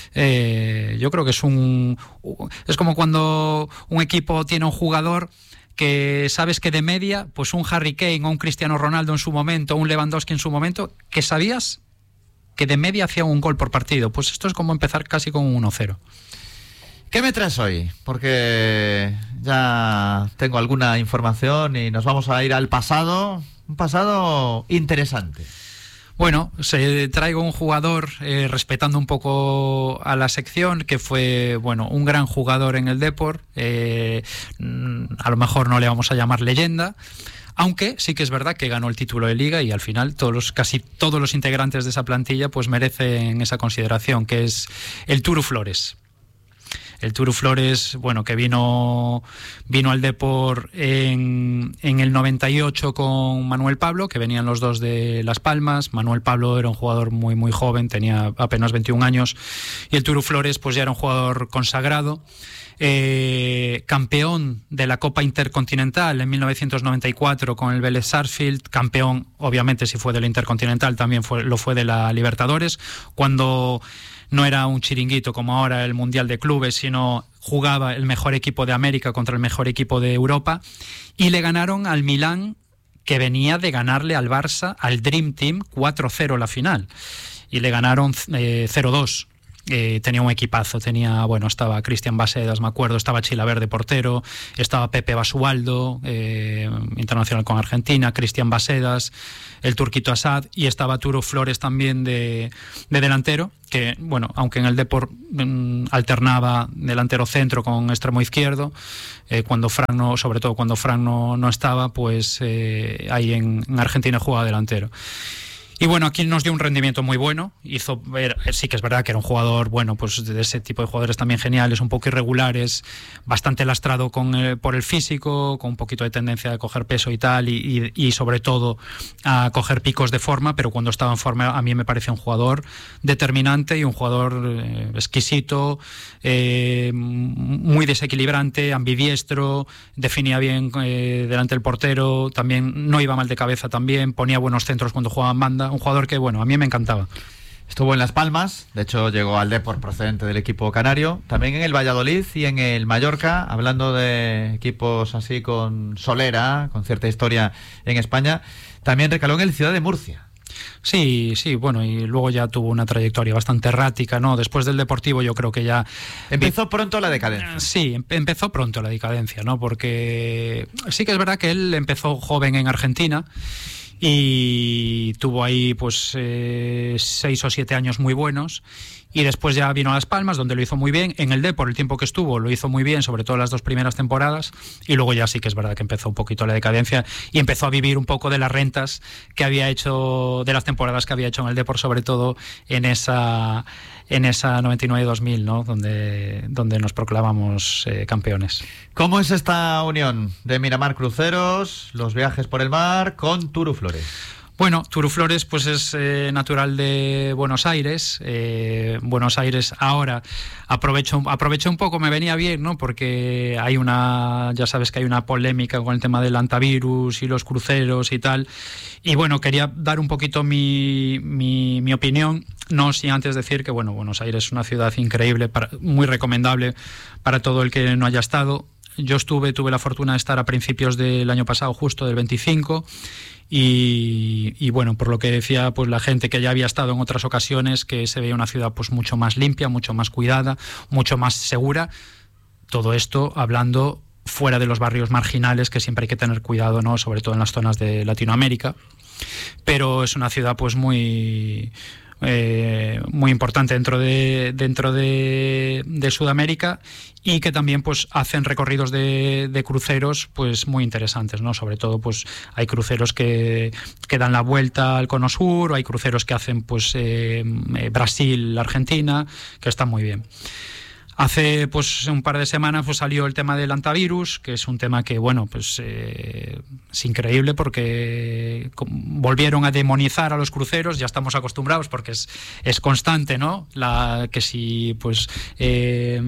Speaker 14: eh, yo creo que es un, es como cuando un equipo tiene un jugador que sabes que de media, pues un Harry Kane o un Cristiano Ronaldo en su momento, o un Lewandowski en su momento, que sabías que de media hacía un gol por partido. Pues esto es como empezar casi con un uno cero.
Speaker 4: ¿Qué me traes hoy? Porque ya tengo alguna información y nos vamos a ir al pasado, un pasado interesante.
Speaker 14: Bueno, se traigo un jugador, eh, respetando un poco a la sección, que fue, bueno, un gran jugador en el Depor, eh, a lo mejor no le vamos a llamar leyenda, aunque sí que es verdad que ganó el título de Liga, y al final todos los, casi todos los integrantes de esa plantilla pues merecen esa consideración, que es el Turu Flores. El Turu Flores, bueno, que vino vino al Depor en, en el noventa y ocho con Manuel Pablo, que venían los dos de Las Palmas. Manuel Pablo era un jugador muy muy joven, tenía apenas veintiún años, y el Turu Flores pues ya era un jugador consagrado. eh, campeón de la Copa Intercontinental en mil novecientos noventa y cuatro con el Vélez Sarsfield, campeón, obviamente si fue de la Intercontinental, también fue, lo fue de la Libertadores, cuando no era un chiringuito como ahora el Mundial de Clubes, sino jugaba el mejor equipo de América contra el mejor equipo de Europa, y le ganaron al Milán, que venía de ganarle al Barça, al Dream Team, cuatro cero la final, y le ganaron eh, cero dos. Eh, tenía un equipazo, tenía, bueno, estaba Cristian Basedas, me acuerdo, estaba Chilaverde portero, estaba Pepe Basualdo, eh, internacional con Argentina, Cristian Basedas, el turquito Asad, y estaba Turo Flores también de, de delantero, que, bueno, aunque en el Depor mm, alternaba delantero centro con extremo izquierdo, eh, cuando Fran no, sobre todo cuando Fran no, no estaba, pues eh, ahí en, en Argentina jugaba delantero. Y bueno, aquí nos dio un rendimiento muy bueno, hizo ver, sí que es verdad que era un jugador, bueno, pues de ese tipo de jugadores también geniales, un poco irregulares, bastante lastrado con, eh, por el físico, con un poquito de tendencia a coger peso y tal, y, y, y sobre todo a coger picos de forma, pero cuando estaba en forma a mí me parece un jugador determinante y un jugador eh, exquisito, eh, muy desequilibrante, ambidiestro, definía bien eh, delante del portero, también no iba mal de cabeza también, ponía buenos centros cuando jugaba en banda. Un jugador que, bueno, a mí me encantaba.
Speaker 4: Estuvo en Las Palmas, de hecho llegó al Depor procedente del equipo canario, también en el Valladolid y en el Mallorca, hablando de equipos así con solera, con cierta historia en España, también recaló en el Ciudad de Murcia.
Speaker 14: Sí, sí, bueno, y luego ya tuvo una trayectoria bastante errática, ¿no? Después del Deportivo yo creo que ya...
Speaker 4: Empezó pronto la decadencia.
Speaker 14: Sí, em- empezó pronto la decadencia, ¿no? Porque sí que es verdad que él empezó joven en Argentina y tuvo ahí pues eh, seis o siete años muy buenos, y después ya vino a Las Palmas, donde lo hizo muy bien. En el Depor, el tiempo que estuvo, lo hizo muy bien, sobre todo las dos primeras temporadas, y luego ya sí que es verdad que empezó un poquito la decadencia y empezó a vivir un poco de las rentas que había hecho, de las temporadas que había hecho en el Depor, sobre todo en esa en esa noventa y nueve dos mil, ¿no? Donde, donde nos proclamamos eh, campeones.
Speaker 4: ¿Cómo es esta unión de Miramar Cruceros, los viajes por el mar, con Turu Flores?
Speaker 14: Bueno, Turu Flores pues es eh, natural de Buenos Aires. Eh, Buenos Aires ahora aprovecho, aprovecho un poco, me venía bien, ¿no? Porque hay una, ya sabes que hay una polémica con el tema del antivirus y los cruceros y tal. Y bueno, quería dar un poquito mi, mi, mi opinión, no sin antes decir que, bueno, Buenos Aires es una ciudad increíble, para, muy recomendable para todo el que no haya estado. Yo estuve, tuve la fortuna de estar a principios del año pasado, justo del veinticinco, y, y bueno, por lo que decía pues la gente que ya había estado en otras ocasiones, que se veía una ciudad pues mucho más limpia, mucho más cuidada, mucho más segura. Todo esto hablando fuera de los barrios marginales, que siempre hay que tener cuidado, ¿no? Sobre todo en las zonas de Latinoamérica. Pero es una ciudad pues muy... Eh, muy importante dentro de dentro de, de Sudamérica, y que también pues hacen recorridos de, de cruceros pues muy interesantes, ¿no? Sobre todo pues hay cruceros que, que dan la vuelta al Cono Sur, o hay cruceros que hacen pues eh, Brasil, Argentina, que están muy bien. Hace pues un par de semanas pues salió el tema del antivirus, que es un tema que, bueno, pues eh, es increíble porque volvieron a demonizar a los cruceros. Ya estamos acostumbrados porque es, es constante, ¿no? La, que si pues eh,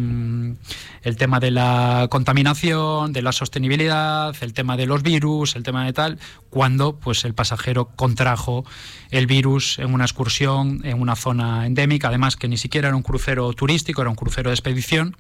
Speaker 14: el tema de la contaminación, de la sostenibilidad, el tema de los virus, el tema de tal, cuando pues el pasajero contrajo el virus en una excursión en una zona endémica, además que ni siquiera era un crucero turístico, era un crucero de expedición,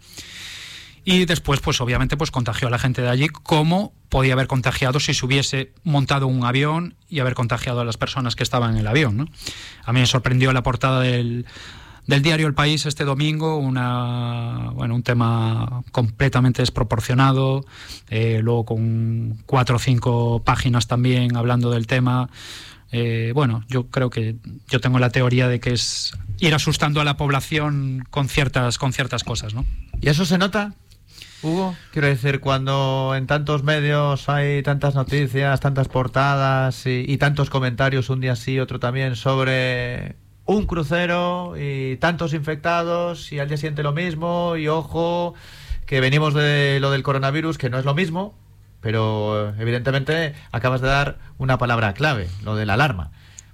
Speaker 14: y después pues obviamente pues contagió a la gente de allí, como podía haber contagiado si se hubiese montado un avión y haber contagiado a las personas que estaban en el avión, ¿no? A mí me sorprendió la portada del del diario El País este domingo, una bueno un tema completamente desproporcionado, eh, luego con cuatro o cinco páginas también hablando del tema. Eh, bueno, yo creo que yo tengo la teoría de que es ir asustando a la población con ciertas con ciertas cosas, ¿no?
Speaker 4: ¿Y eso se nota, Hugo? Quiero decir, cuando en tantos medios hay tantas noticias, tantas portadas y, y tantos comentarios, un día sí, otro también, sobre un crucero y tantos infectados, y al día siguiente lo mismo, y ojo, que venimos de lo del coronavirus, que no es lo mismo, pero evidentemente acabas de dar una palabra clave, lo de la alarma.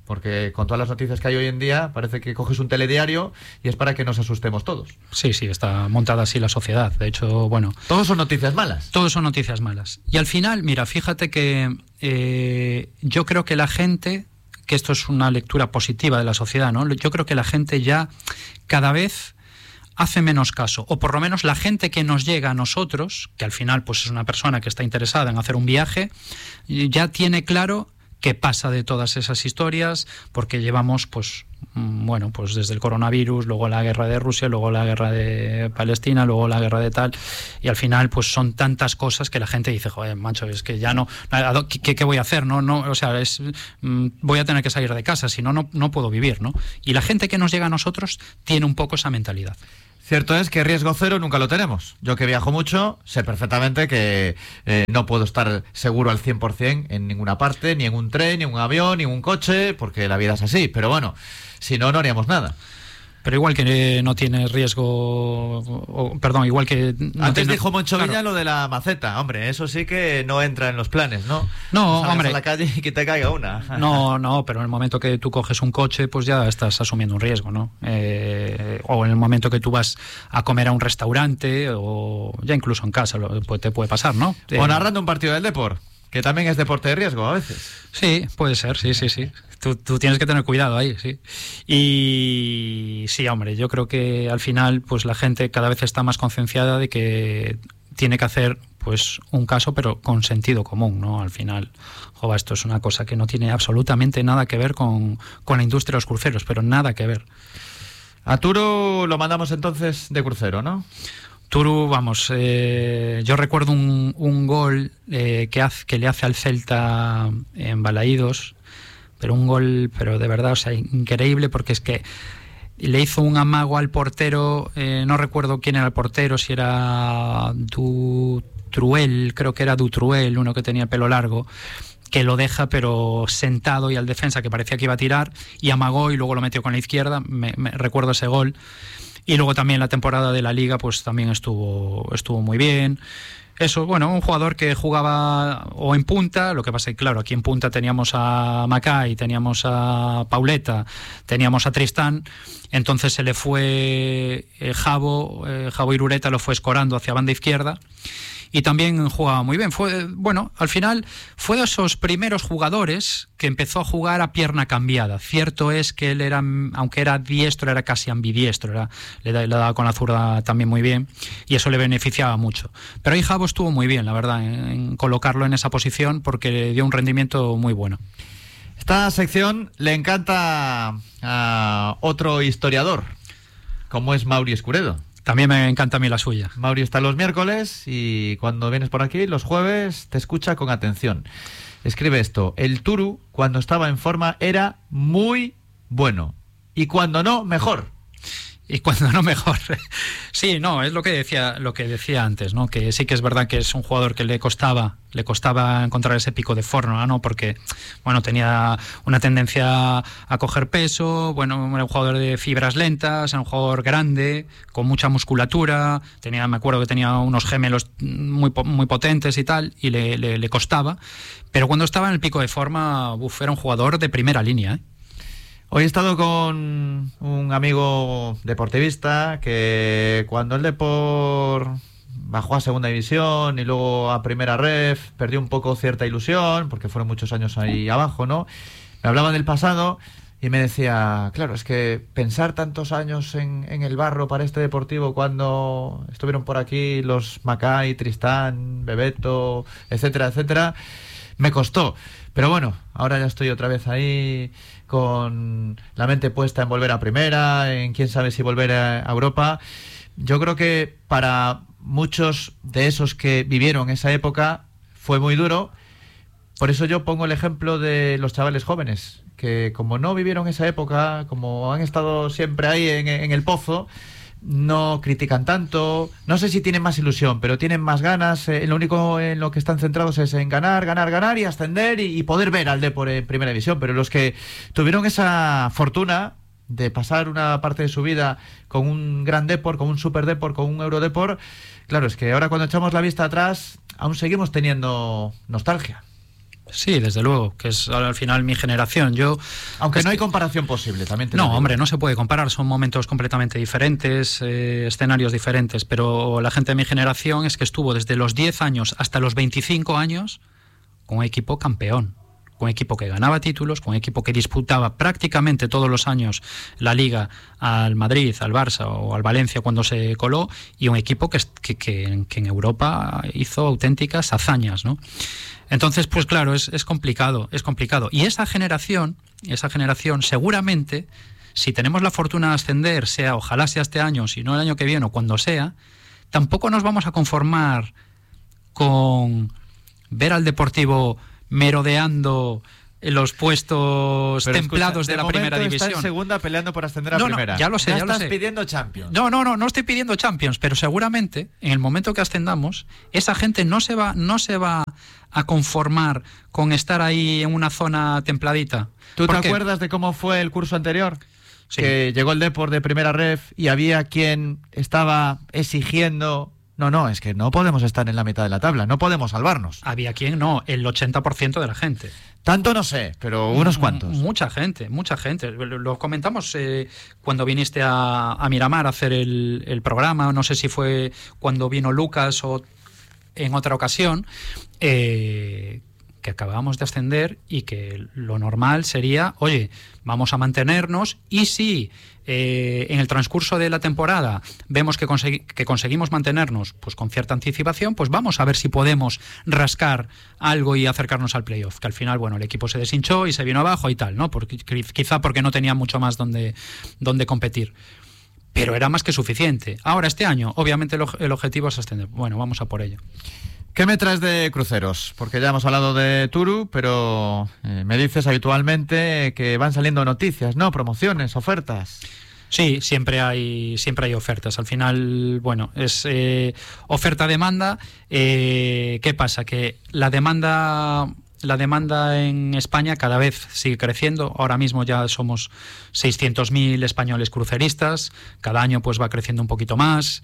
Speaker 4: porque con todas las noticias que hay hoy en día parece que coges un telediario y es para que nos asustemos todos.
Speaker 14: Sí, sí, está montada así la sociedad. De hecho, bueno...
Speaker 4: Todos son noticias malas.
Speaker 14: Todos son noticias malas. Y al final, mira, fíjate que eh, yo creo que la gente, que esto es una lectura positiva de la sociedad, ¿no? Yo creo que la gente ya cada vez hace menos caso, o por lo menos la gente que nos llega a nosotros, que al final pues es una persona que está interesada en hacer un viaje, ya tiene claro qué pasa de todas esas historias, porque llevamos pues bueno, pues desde el coronavirus, luego la guerra de Rusia, luego la guerra de Palestina, luego la guerra de tal, y al final pues son tantas cosas que la gente dice, joder, macho, es que ya no, ¿qué, qué voy a hacer? No, no, o sea, es, voy a tener que salir de casa, si no, no, no puedo vivir, ¿no? Y la gente que nos llega a nosotros tiene un poco esa mentalidad.
Speaker 4: Cierto es que riesgo cero nunca lo tenemos. Yo que viajo mucho, sé perfectamente que eh, no puedo estar seguro al cien por ciento en ninguna parte, ni en un tren, ni en un avión, ni en un coche, porque la vida es así. Pero bueno, si no, no haríamos nada.
Speaker 14: Pero igual que no tiene riesgo, o, perdón, igual que... No
Speaker 4: Antes
Speaker 14: tiene,
Speaker 4: dijo Moncho Villa,
Speaker 14: claro,
Speaker 4: lo de la maceta. Hombre, eso sí que no entra en los planes, ¿no?
Speaker 14: No,
Speaker 4: no
Speaker 14: hombre.
Speaker 4: a la calle y que te caiga una.
Speaker 14: No, no, pero en el momento que tú coges un coche, pues ya estás asumiendo un riesgo, ¿no? Eh, o en el momento que tú vas a comer a un restaurante, o ya incluso en casa lo, pues te puede pasar, ¿no?
Speaker 4: O eh, narrando un partido del Depor, que también es deporte de riesgo a veces.
Speaker 14: Sí, puede ser, sí, sí, sí. Tú, tú tienes que tener cuidado ahí, sí. Y sí, hombre, yo creo que al final pues la gente cada vez está más concienciada de que tiene que hacer pues un caso, pero con sentido común, ¿no? Al final, jova, esto es una cosa que no tiene absolutamente nada que ver con, con la industria de los cruceros, pero nada que ver.
Speaker 4: A Turu lo mandamos entonces de crucero, ¿no?
Speaker 14: Turu, vamos, eh, yo recuerdo un, un gol eh, que, hace, que le hace al Celta en Balaídos, pero un gol, pero de verdad, o sea, increíble, porque es que le hizo un amago al portero, eh, no recuerdo quién era el portero, si era Dutruel, creo que era Dutruel, uno que tenía pelo largo, que lo deja pero sentado, y al defensa que parecía que iba a tirar, y amagó y luego lo metió con la izquierda. Me, me recuerdo ese gol. Y luego también la temporada de la Liga pues también estuvo, estuvo muy bien. Eso, bueno, un jugador que jugaba o en punta, lo que pasa es que, claro, aquí en punta teníamos a Macay, teníamos a Pauleta, teníamos a Tristán, entonces se le fue eh, Javo, eh, Javo Irureta lo fue escorando hacia banda izquierda, y también jugaba muy bien. Fue, bueno, al final fue de esos primeros jugadores que empezó a jugar a pierna cambiada. Cierto es que él era, aunque era diestro, era casi ambidiestro, era, le, le daba con la zurda también muy bien, y eso le beneficiaba mucho. Pero ahí Javo estuvo muy bien, la verdad, en, en colocarlo en esa posición, porque le dio un rendimiento muy bueno.
Speaker 4: Esta sección le encanta a otro historiador, como es Mauri Escuredo.
Speaker 14: También me encanta a mí la suya.
Speaker 4: Mauri está los miércoles y cuando vienes por aquí los jueves te escucha con atención. Escribe esto: el Turu, cuando estaba en forma, era muy bueno, y cuando no, mejor.
Speaker 14: Y cuando no, mejor. Sí, no, es lo que decía, lo que decía antes, ¿no? Que sí que es verdad que es un jugador que le costaba, le costaba encontrar ese pico de forma, ¿no? Porque, bueno, tenía una tendencia a coger peso, bueno, era un jugador de fibras lentas, era un jugador grande, con mucha musculatura, tenía, me acuerdo que tenía unos gemelos muy, muy potentes y tal, y le, le, le costaba. Pero cuando estaba en el pico de forma, uf, era un jugador de primera línea, ¿eh?
Speaker 4: Hoy he estado con un amigo deportivista que cuando el Depor bajó a segunda división y luego a primera ref perdió un poco cierta ilusión, porque fueron muchos años ahí abajo, ¿no? Me hablaba del pasado y me decía, claro, es que pensar tantos años en, en el barro para este Deportivo, cuando estuvieron por aquí los Macay, Tristán, Bebeto, etcétera, etcétera, me costó. Pero bueno, ahora ya estoy otra vez ahí con la mente puesta en volver a primera, en quién sabe si volver a Europa. Yo creo que para muchos de esos que vivieron esa época fue muy duro. Por eso yo pongo el ejemplo de los chavales jóvenes, que como no vivieron esa época, como han estado siempre ahí en, en el pozo, no critican tanto. No sé si tienen más ilusión, pero tienen más ganas. Eh, lo único en lo que están centrados es en ganar, ganar, ganar y ascender y, y poder ver al Depor en primera división. Pero los que tuvieron esa fortuna de pasar una parte de su vida con un gran Depor, con un super Depor, con un Euro Depor, claro, es que ahora cuando echamos la vista atrás aún seguimos teniendo nostalgia.
Speaker 14: Sí, desde luego, que es al final mi generación. Yo,
Speaker 4: Aunque no hay
Speaker 14: que,
Speaker 4: comparación posible, también te
Speaker 14: No,
Speaker 4: lo digo.
Speaker 14: hombre, no se puede comparar, son momentos completamente diferentes, eh, escenarios diferentes, pero la gente de mi generación es que estuvo desde los diez años hasta los veinticinco años con un equipo campeón, con un equipo que ganaba títulos, con un equipo que disputaba prácticamente todos los años la Liga al Madrid, al Barça o al Valencia cuando se coló, y un equipo que, que, que, que en Europa hizo auténticas hazañas, ¿no? Entonces, pues claro, es, es complicado, es complicado. Y esa generación, esa generación seguramente, si tenemos la fortuna de ascender, sea, ojalá sea este año, si no el año que viene o cuando sea, tampoco nos vamos a conformar con ver al Deportivo merodeando en los puestos
Speaker 4: Pero
Speaker 14: templados
Speaker 4: escucha,
Speaker 14: de,
Speaker 4: de
Speaker 14: la primera división.
Speaker 4: Está en segunda peleando por ascender a
Speaker 14: no, no,
Speaker 4: primera.
Speaker 14: ya lo sé,
Speaker 4: ya,
Speaker 14: ya
Speaker 4: estás
Speaker 14: lo sé.
Speaker 4: pidiendo Champions.
Speaker 14: No, no, no, no estoy pidiendo Champions, pero seguramente en el momento que ascendamos, esa gente no se va, no se va a conformar con estar ahí en una zona templadita.
Speaker 4: ¿Tú te
Speaker 14: ¿Por qué?
Speaker 4: acuerdas de cómo fue el curso anterior?
Speaker 14: Sí.
Speaker 4: Que llegó el Depor de primera ref y había quien estaba exigiendo... No, no, es que no podemos estar en la mitad de la tabla, no podemos salvarnos.
Speaker 14: Había quien no, el ochenta por ciento de la gente.
Speaker 4: Tanto no sé, pero unos cuantos.
Speaker 14: Mucha gente, mucha gente. Lo, lo comentamos eh, cuando viniste a, a Miramar a hacer el, el programa, no sé si fue cuando vino Lucas o en otra ocasión, eh, que acabábamos de ascender y que lo normal sería, oye, vamos a mantenernos y si eh, en el transcurso de la temporada vemos que, consegui- que conseguimos mantenernos pues con cierta anticipación, pues vamos a ver si podemos rascar algo y acercarnos al playoff, que al final, bueno, el equipo se deshinchó y se vino abajo y tal, ¿no? Porque, quizá porque no tenía mucho más donde, donde competir. Pero era más que suficiente. Ahora, este año, obviamente el, oj- el objetivo es ascender. Bueno, vamos a por ello.
Speaker 4: ¿Qué me traes de cruceros? Porque ya hemos hablado de Turu, pero eh, me dices habitualmente que van saliendo noticias, ¿no? Promociones, ofertas.
Speaker 14: Sí, siempre hay siempre hay ofertas. Al final, bueno, es eh, oferta-demanda. Eh, ¿Qué pasa? Que la demanda... La demanda en España cada vez sigue creciendo. Ahora mismo ya somos seiscientos mil españoles cruceristas. Cada año pues va creciendo un poquito más.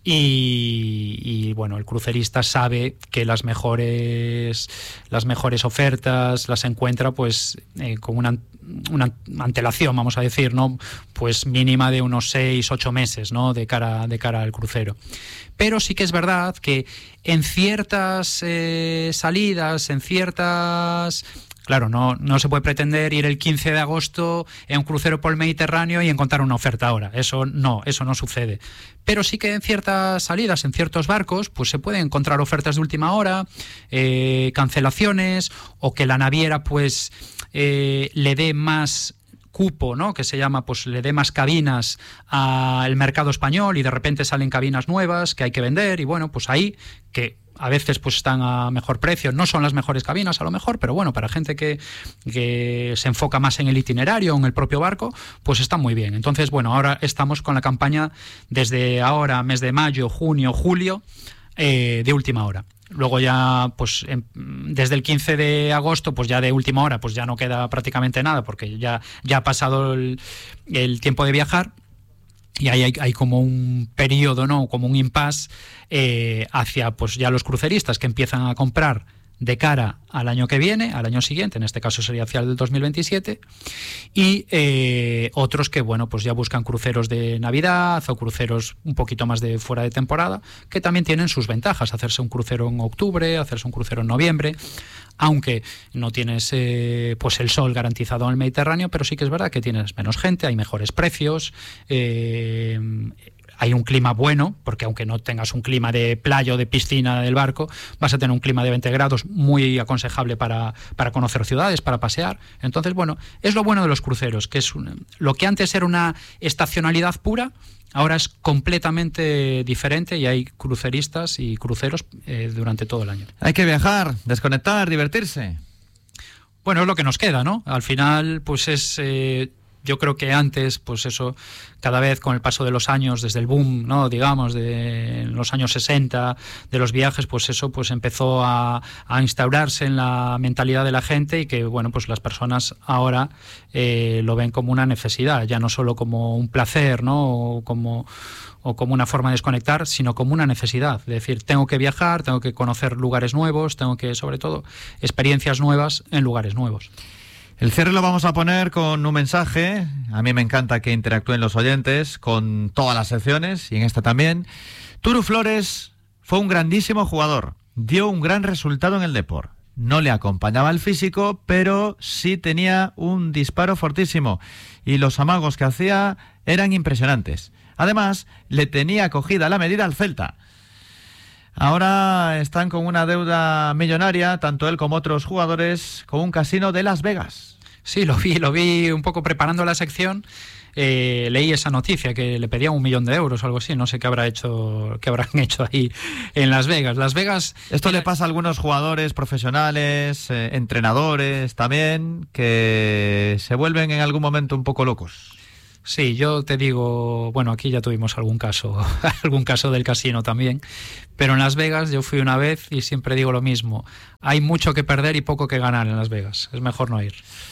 Speaker 14: Y, y bueno, el crucerista sabe que las mejores las mejores ofertas las encuentra pues eh, con una, una antelación, vamos a decir, ¿no? Pues mínima de unos seis, ocho meses, ¿no? De cara, de cara al crucero. Pero sí que es verdad que en ciertas eh, salidas, en ciertas... Claro, no, no se puede pretender ir el quince de agosto en un crucero por el Mediterráneo y encontrar una oferta ahora. Eso no, eso no sucede. Pero sí que en ciertas salidas, en ciertos barcos, pues se pueden encontrar ofertas de última hora, eh, cancelaciones, o que la naviera pues eh, le dé más cupo, ¿no? Que se llama, pues le dé más cabinas al mercado español y de repente salen cabinas nuevas que hay que vender y bueno, pues ahí que a veces pues están a mejor precio, no son las mejores cabinas a lo mejor, pero bueno, para gente que, que se enfoca más en el itinerario, en el propio barco, pues está muy bien. Entonces, bueno, ahora estamos con la campaña desde ahora, mes de mayo, junio, julio, eh, de última hora. Luego ya, pues en, desde el quince de agosto, pues ya de última hora, pues ya no queda prácticamente nada, porque ya, ya ha pasado el, el tiempo de viajar. Y ahí hay, hay como un periodo, ¿no? Como un impasse eh, hacia pues ya los cruceristas que empiezan a comprar de cara al año que viene, al año siguiente, en este caso sería hacia el dos mil veintisiete, y eh, otros que, bueno, pues ya buscan cruceros de Navidad o cruceros un poquito más de fuera de temporada, que también tienen sus ventajas, hacerse un crucero en octubre, hacerse un crucero en noviembre, aunque no tienes eh, pues el sol garantizado en el Mediterráneo, pero sí que es verdad que tienes menos gente, hay mejores precios, eh, hay un clima bueno, porque aunque no tengas un clima de playa o de piscina del barco, vas a tener un clima de veinte grados muy aconsejable para, para conocer ciudades, para pasear. Entonces, bueno, es lo bueno de los cruceros, que es un, lo que antes era una estacionalidad pura, ahora es completamente diferente y hay cruceristas y cruceros eh, durante todo el año.
Speaker 4: Hay que viajar, desconectar, divertirse.
Speaker 14: Bueno, es lo que nos queda, ¿no? Al final, pues es... Eh, Yo creo que antes, pues eso, cada vez con el paso de los años, desde el boom, ¿no? digamos, de los años sesenta, de los viajes, pues eso pues empezó a, a instaurarse en la mentalidad de la gente y que, bueno, pues las personas ahora eh, lo ven como una necesidad, ya no solo como un placer, ¿no? O como, o como una forma de desconectar, sino como una necesidad. Es decir, tengo que viajar, tengo que conocer lugares nuevos, tengo que, sobre todo, experiencias nuevas en lugares nuevos.
Speaker 4: El cierre lo vamos a poner con un mensaje. A mí me encanta que interactúen los oyentes con todas las secciones y en esta también. Turu Flores fue un grandísimo jugador. Dio un gran resultado en el Depor. No le acompañaba el físico, pero sí tenía un disparo fortísimo y los amagos que hacía eran impresionantes. Además, le tenía cogida la medida al Celta. Ahora están con una deuda millonaria, tanto él como otros jugadores, con un casino de Las Vegas.
Speaker 14: Sí, lo vi, lo vi un poco preparando la sección. Eh, leí esa noticia que le pedían un millón de euros o algo así. No sé qué habrá hecho, qué habrán hecho ahí en Las Vegas. Las Vegas.
Speaker 4: Esto era... le pasa a algunos jugadores profesionales, eh, entrenadores también, que se vuelven en algún momento un poco locos.
Speaker 14: Sí, yo te digo, bueno, aquí ya tuvimos algún caso, algún caso del casino también, pero en Las Vegas yo fui una vez y siempre digo lo mismo, hay mucho que perder y poco que ganar en Las Vegas, es mejor no ir.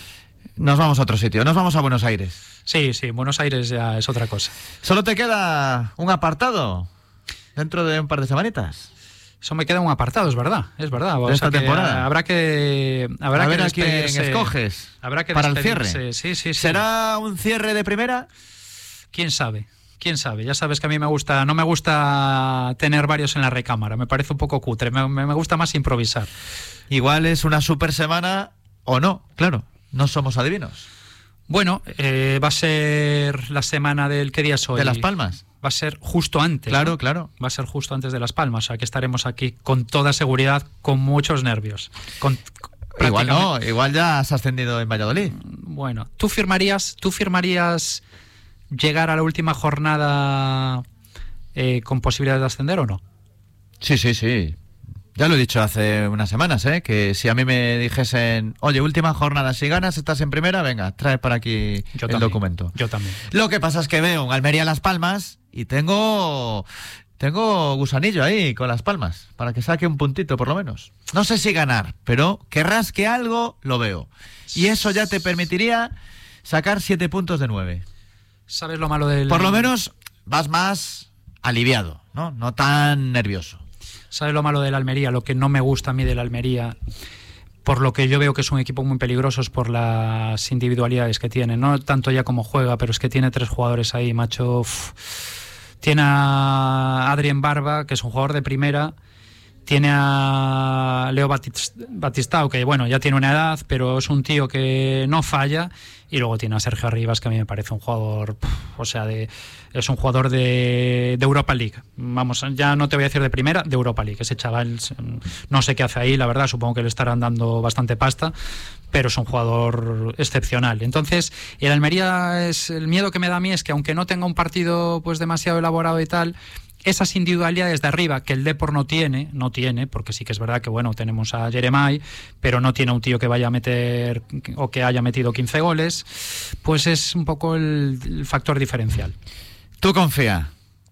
Speaker 4: Nos vamos a otro sitio, nos vamos a Buenos Aires.
Speaker 14: Sí, sí, Buenos Aires ya es otra cosa.
Speaker 4: Solo te queda un apartado dentro de un par de semanitas.
Speaker 14: Eso me queda un apartado, es verdad, es verdad.
Speaker 4: O esta
Speaker 14: sea
Speaker 4: temporada.
Speaker 14: Habrá que habrá
Speaker 4: a ver
Speaker 14: que
Speaker 4: a quién escoges.
Speaker 14: Habrá que
Speaker 4: para el cierre.
Speaker 14: Sí, sí, sí.
Speaker 4: ¿Será un cierre de primera?
Speaker 14: ¿Quién sabe? ¿Quién sabe? Ya sabes que a mí me gusta, no me gusta tener varios en la recámara, me parece un poco cutre, me, me gusta más improvisar.
Speaker 4: Igual es una super semana o no, claro, no somos adivinos.
Speaker 14: Bueno, eh, va a ser la semana del... ¿Qué día es hoy?
Speaker 4: De Las Palmas.
Speaker 14: Va a ser justo antes.
Speaker 4: Claro,
Speaker 14: ¿no?
Speaker 4: claro.
Speaker 14: Va a ser justo antes de Las Palmas, o sea que estaremos aquí con toda seguridad, con muchos nervios. Con,
Speaker 4: igual no, igual ya has ascendido en Valladolid.
Speaker 14: Bueno, ¿tú firmarías, tú firmarías llegar a la última jornada eh, con posibilidades de ascender o no?
Speaker 4: Sí, sí, sí. Ya lo he dicho hace unas semanas, ¿eh? Que si a mí me dijesen, oye, última jornada, si ganas, estás en primera, venga, trae para aquí
Speaker 14: yo
Speaker 4: el
Speaker 14: también,
Speaker 4: documento.
Speaker 14: Yo también.
Speaker 4: Lo que pasa es que veo un Almería Las Palmas y tengo tengo gusanillo ahí con Las Palmas, para que saque un puntito por lo menos. No sé si ganar, pero que rasque algo, lo veo. Y eso ya te permitiría sacar siete puntos de nueve.
Speaker 14: ¿Sabes lo malo del...?
Speaker 4: Por lo menos vas más aliviado, ¿no? No tan nervioso.
Speaker 14: ¿Sabes lo malo del Almería? Lo que no me gusta a mí del Almería, por lo que yo veo que es un equipo muy peligroso, es por las individualidades que tiene. No tanto ya como juega, pero es que tiene tres jugadores ahí, macho. Uf. Tiene a Adrien Barba, que es un jugador de primera. Tiene a Leo Batistao, que bueno, ya tiene una edad, pero es un tío que no falla. Y luego tiene a Sergio Arribas, que a mí me parece un jugador, o sea, de, es un jugador de, de Europa League. Vamos, ya no te voy a decir de primera, de Europa League. Ese chaval, no sé qué hace ahí, la verdad, supongo que le estarán dando bastante pasta, pero es un jugador excepcional. Entonces, el Almería, es el miedo que me da a mí es que aunque no tenga un partido pues demasiado elaborado y tal, esas individualidades de arriba que el Depor no tiene, no tiene, porque sí que es verdad que bueno, tenemos a Jeremai, pero no tiene un tío que vaya a meter o que haya metido quince goles, pues es un poco el, el factor diferencial.
Speaker 4: ¿Tú confías?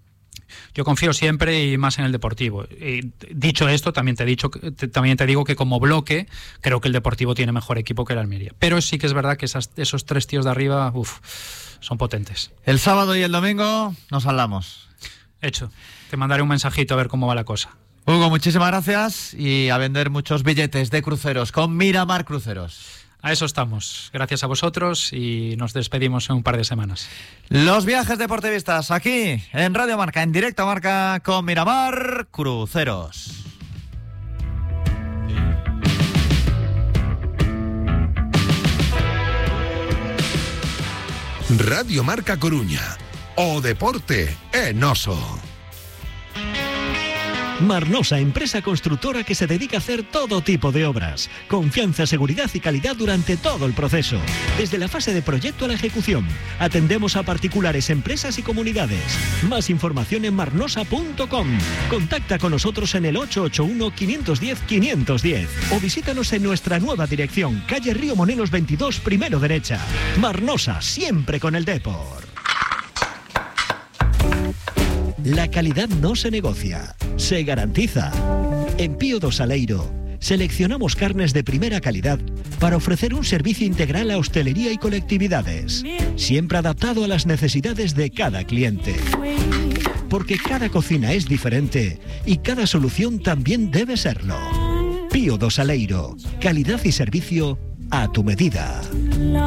Speaker 14: Yo confío siempre y más en el Deportivo. Y dicho esto, también te he dicho, te, también te digo que como bloque creo que el Deportivo tiene mejor equipo que el Almería. Pero sí que es verdad que esas, esos tres tíos de arriba, uf, son potentes.
Speaker 4: El sábado y el domingo nos hablamos.
Speaker 14: Hecho. Te mandaré un mensajito a ver cómo va la cosa.
Speaker 4: Hugo, muchísimas gracias y a vender muchos billetes de cruceros con Miramar Cruceros.
Speaker 14: A eso estamos. Gracias a vosotros y nos despedimos en un par de semanas.
Speaker 4: Los viajes deportivistas aquí en Radio Marca, en directo a Marca con Miramar Cruceros.
Speaker 7: Radio Marca Coruña. O deporte en Oso.
Speaker 6: Marnosa, empresa constructora que se dedica a hacer todo tipo de obras. Confianza, seguridad y calidad durante todo el proceso. Desde la fase de proyecto a la ejecución. Atendemos a particulares, empresas y comunidades. Más información en marnosa punto com. Contacta con nosotros en el ocho ocho uno, cinco uno cero, cinco uno cero o visítanos en nuestra nueva dirección, calle Río Monelos veintidós, primero derecha. Marnosa, siempre con el Depor. La calidad no se negocia, se garantiza. En Pío do Saleiro seleccionamos carnes de primera calidad para ofrecer un servicio integral a hostelería y colectividades, siempre adaptado a las necesidades de cada cliente. Porque cada cocina es diferente y cada solución también debe serlo. Pío do Saleiro, calidad y servicio a tu medida.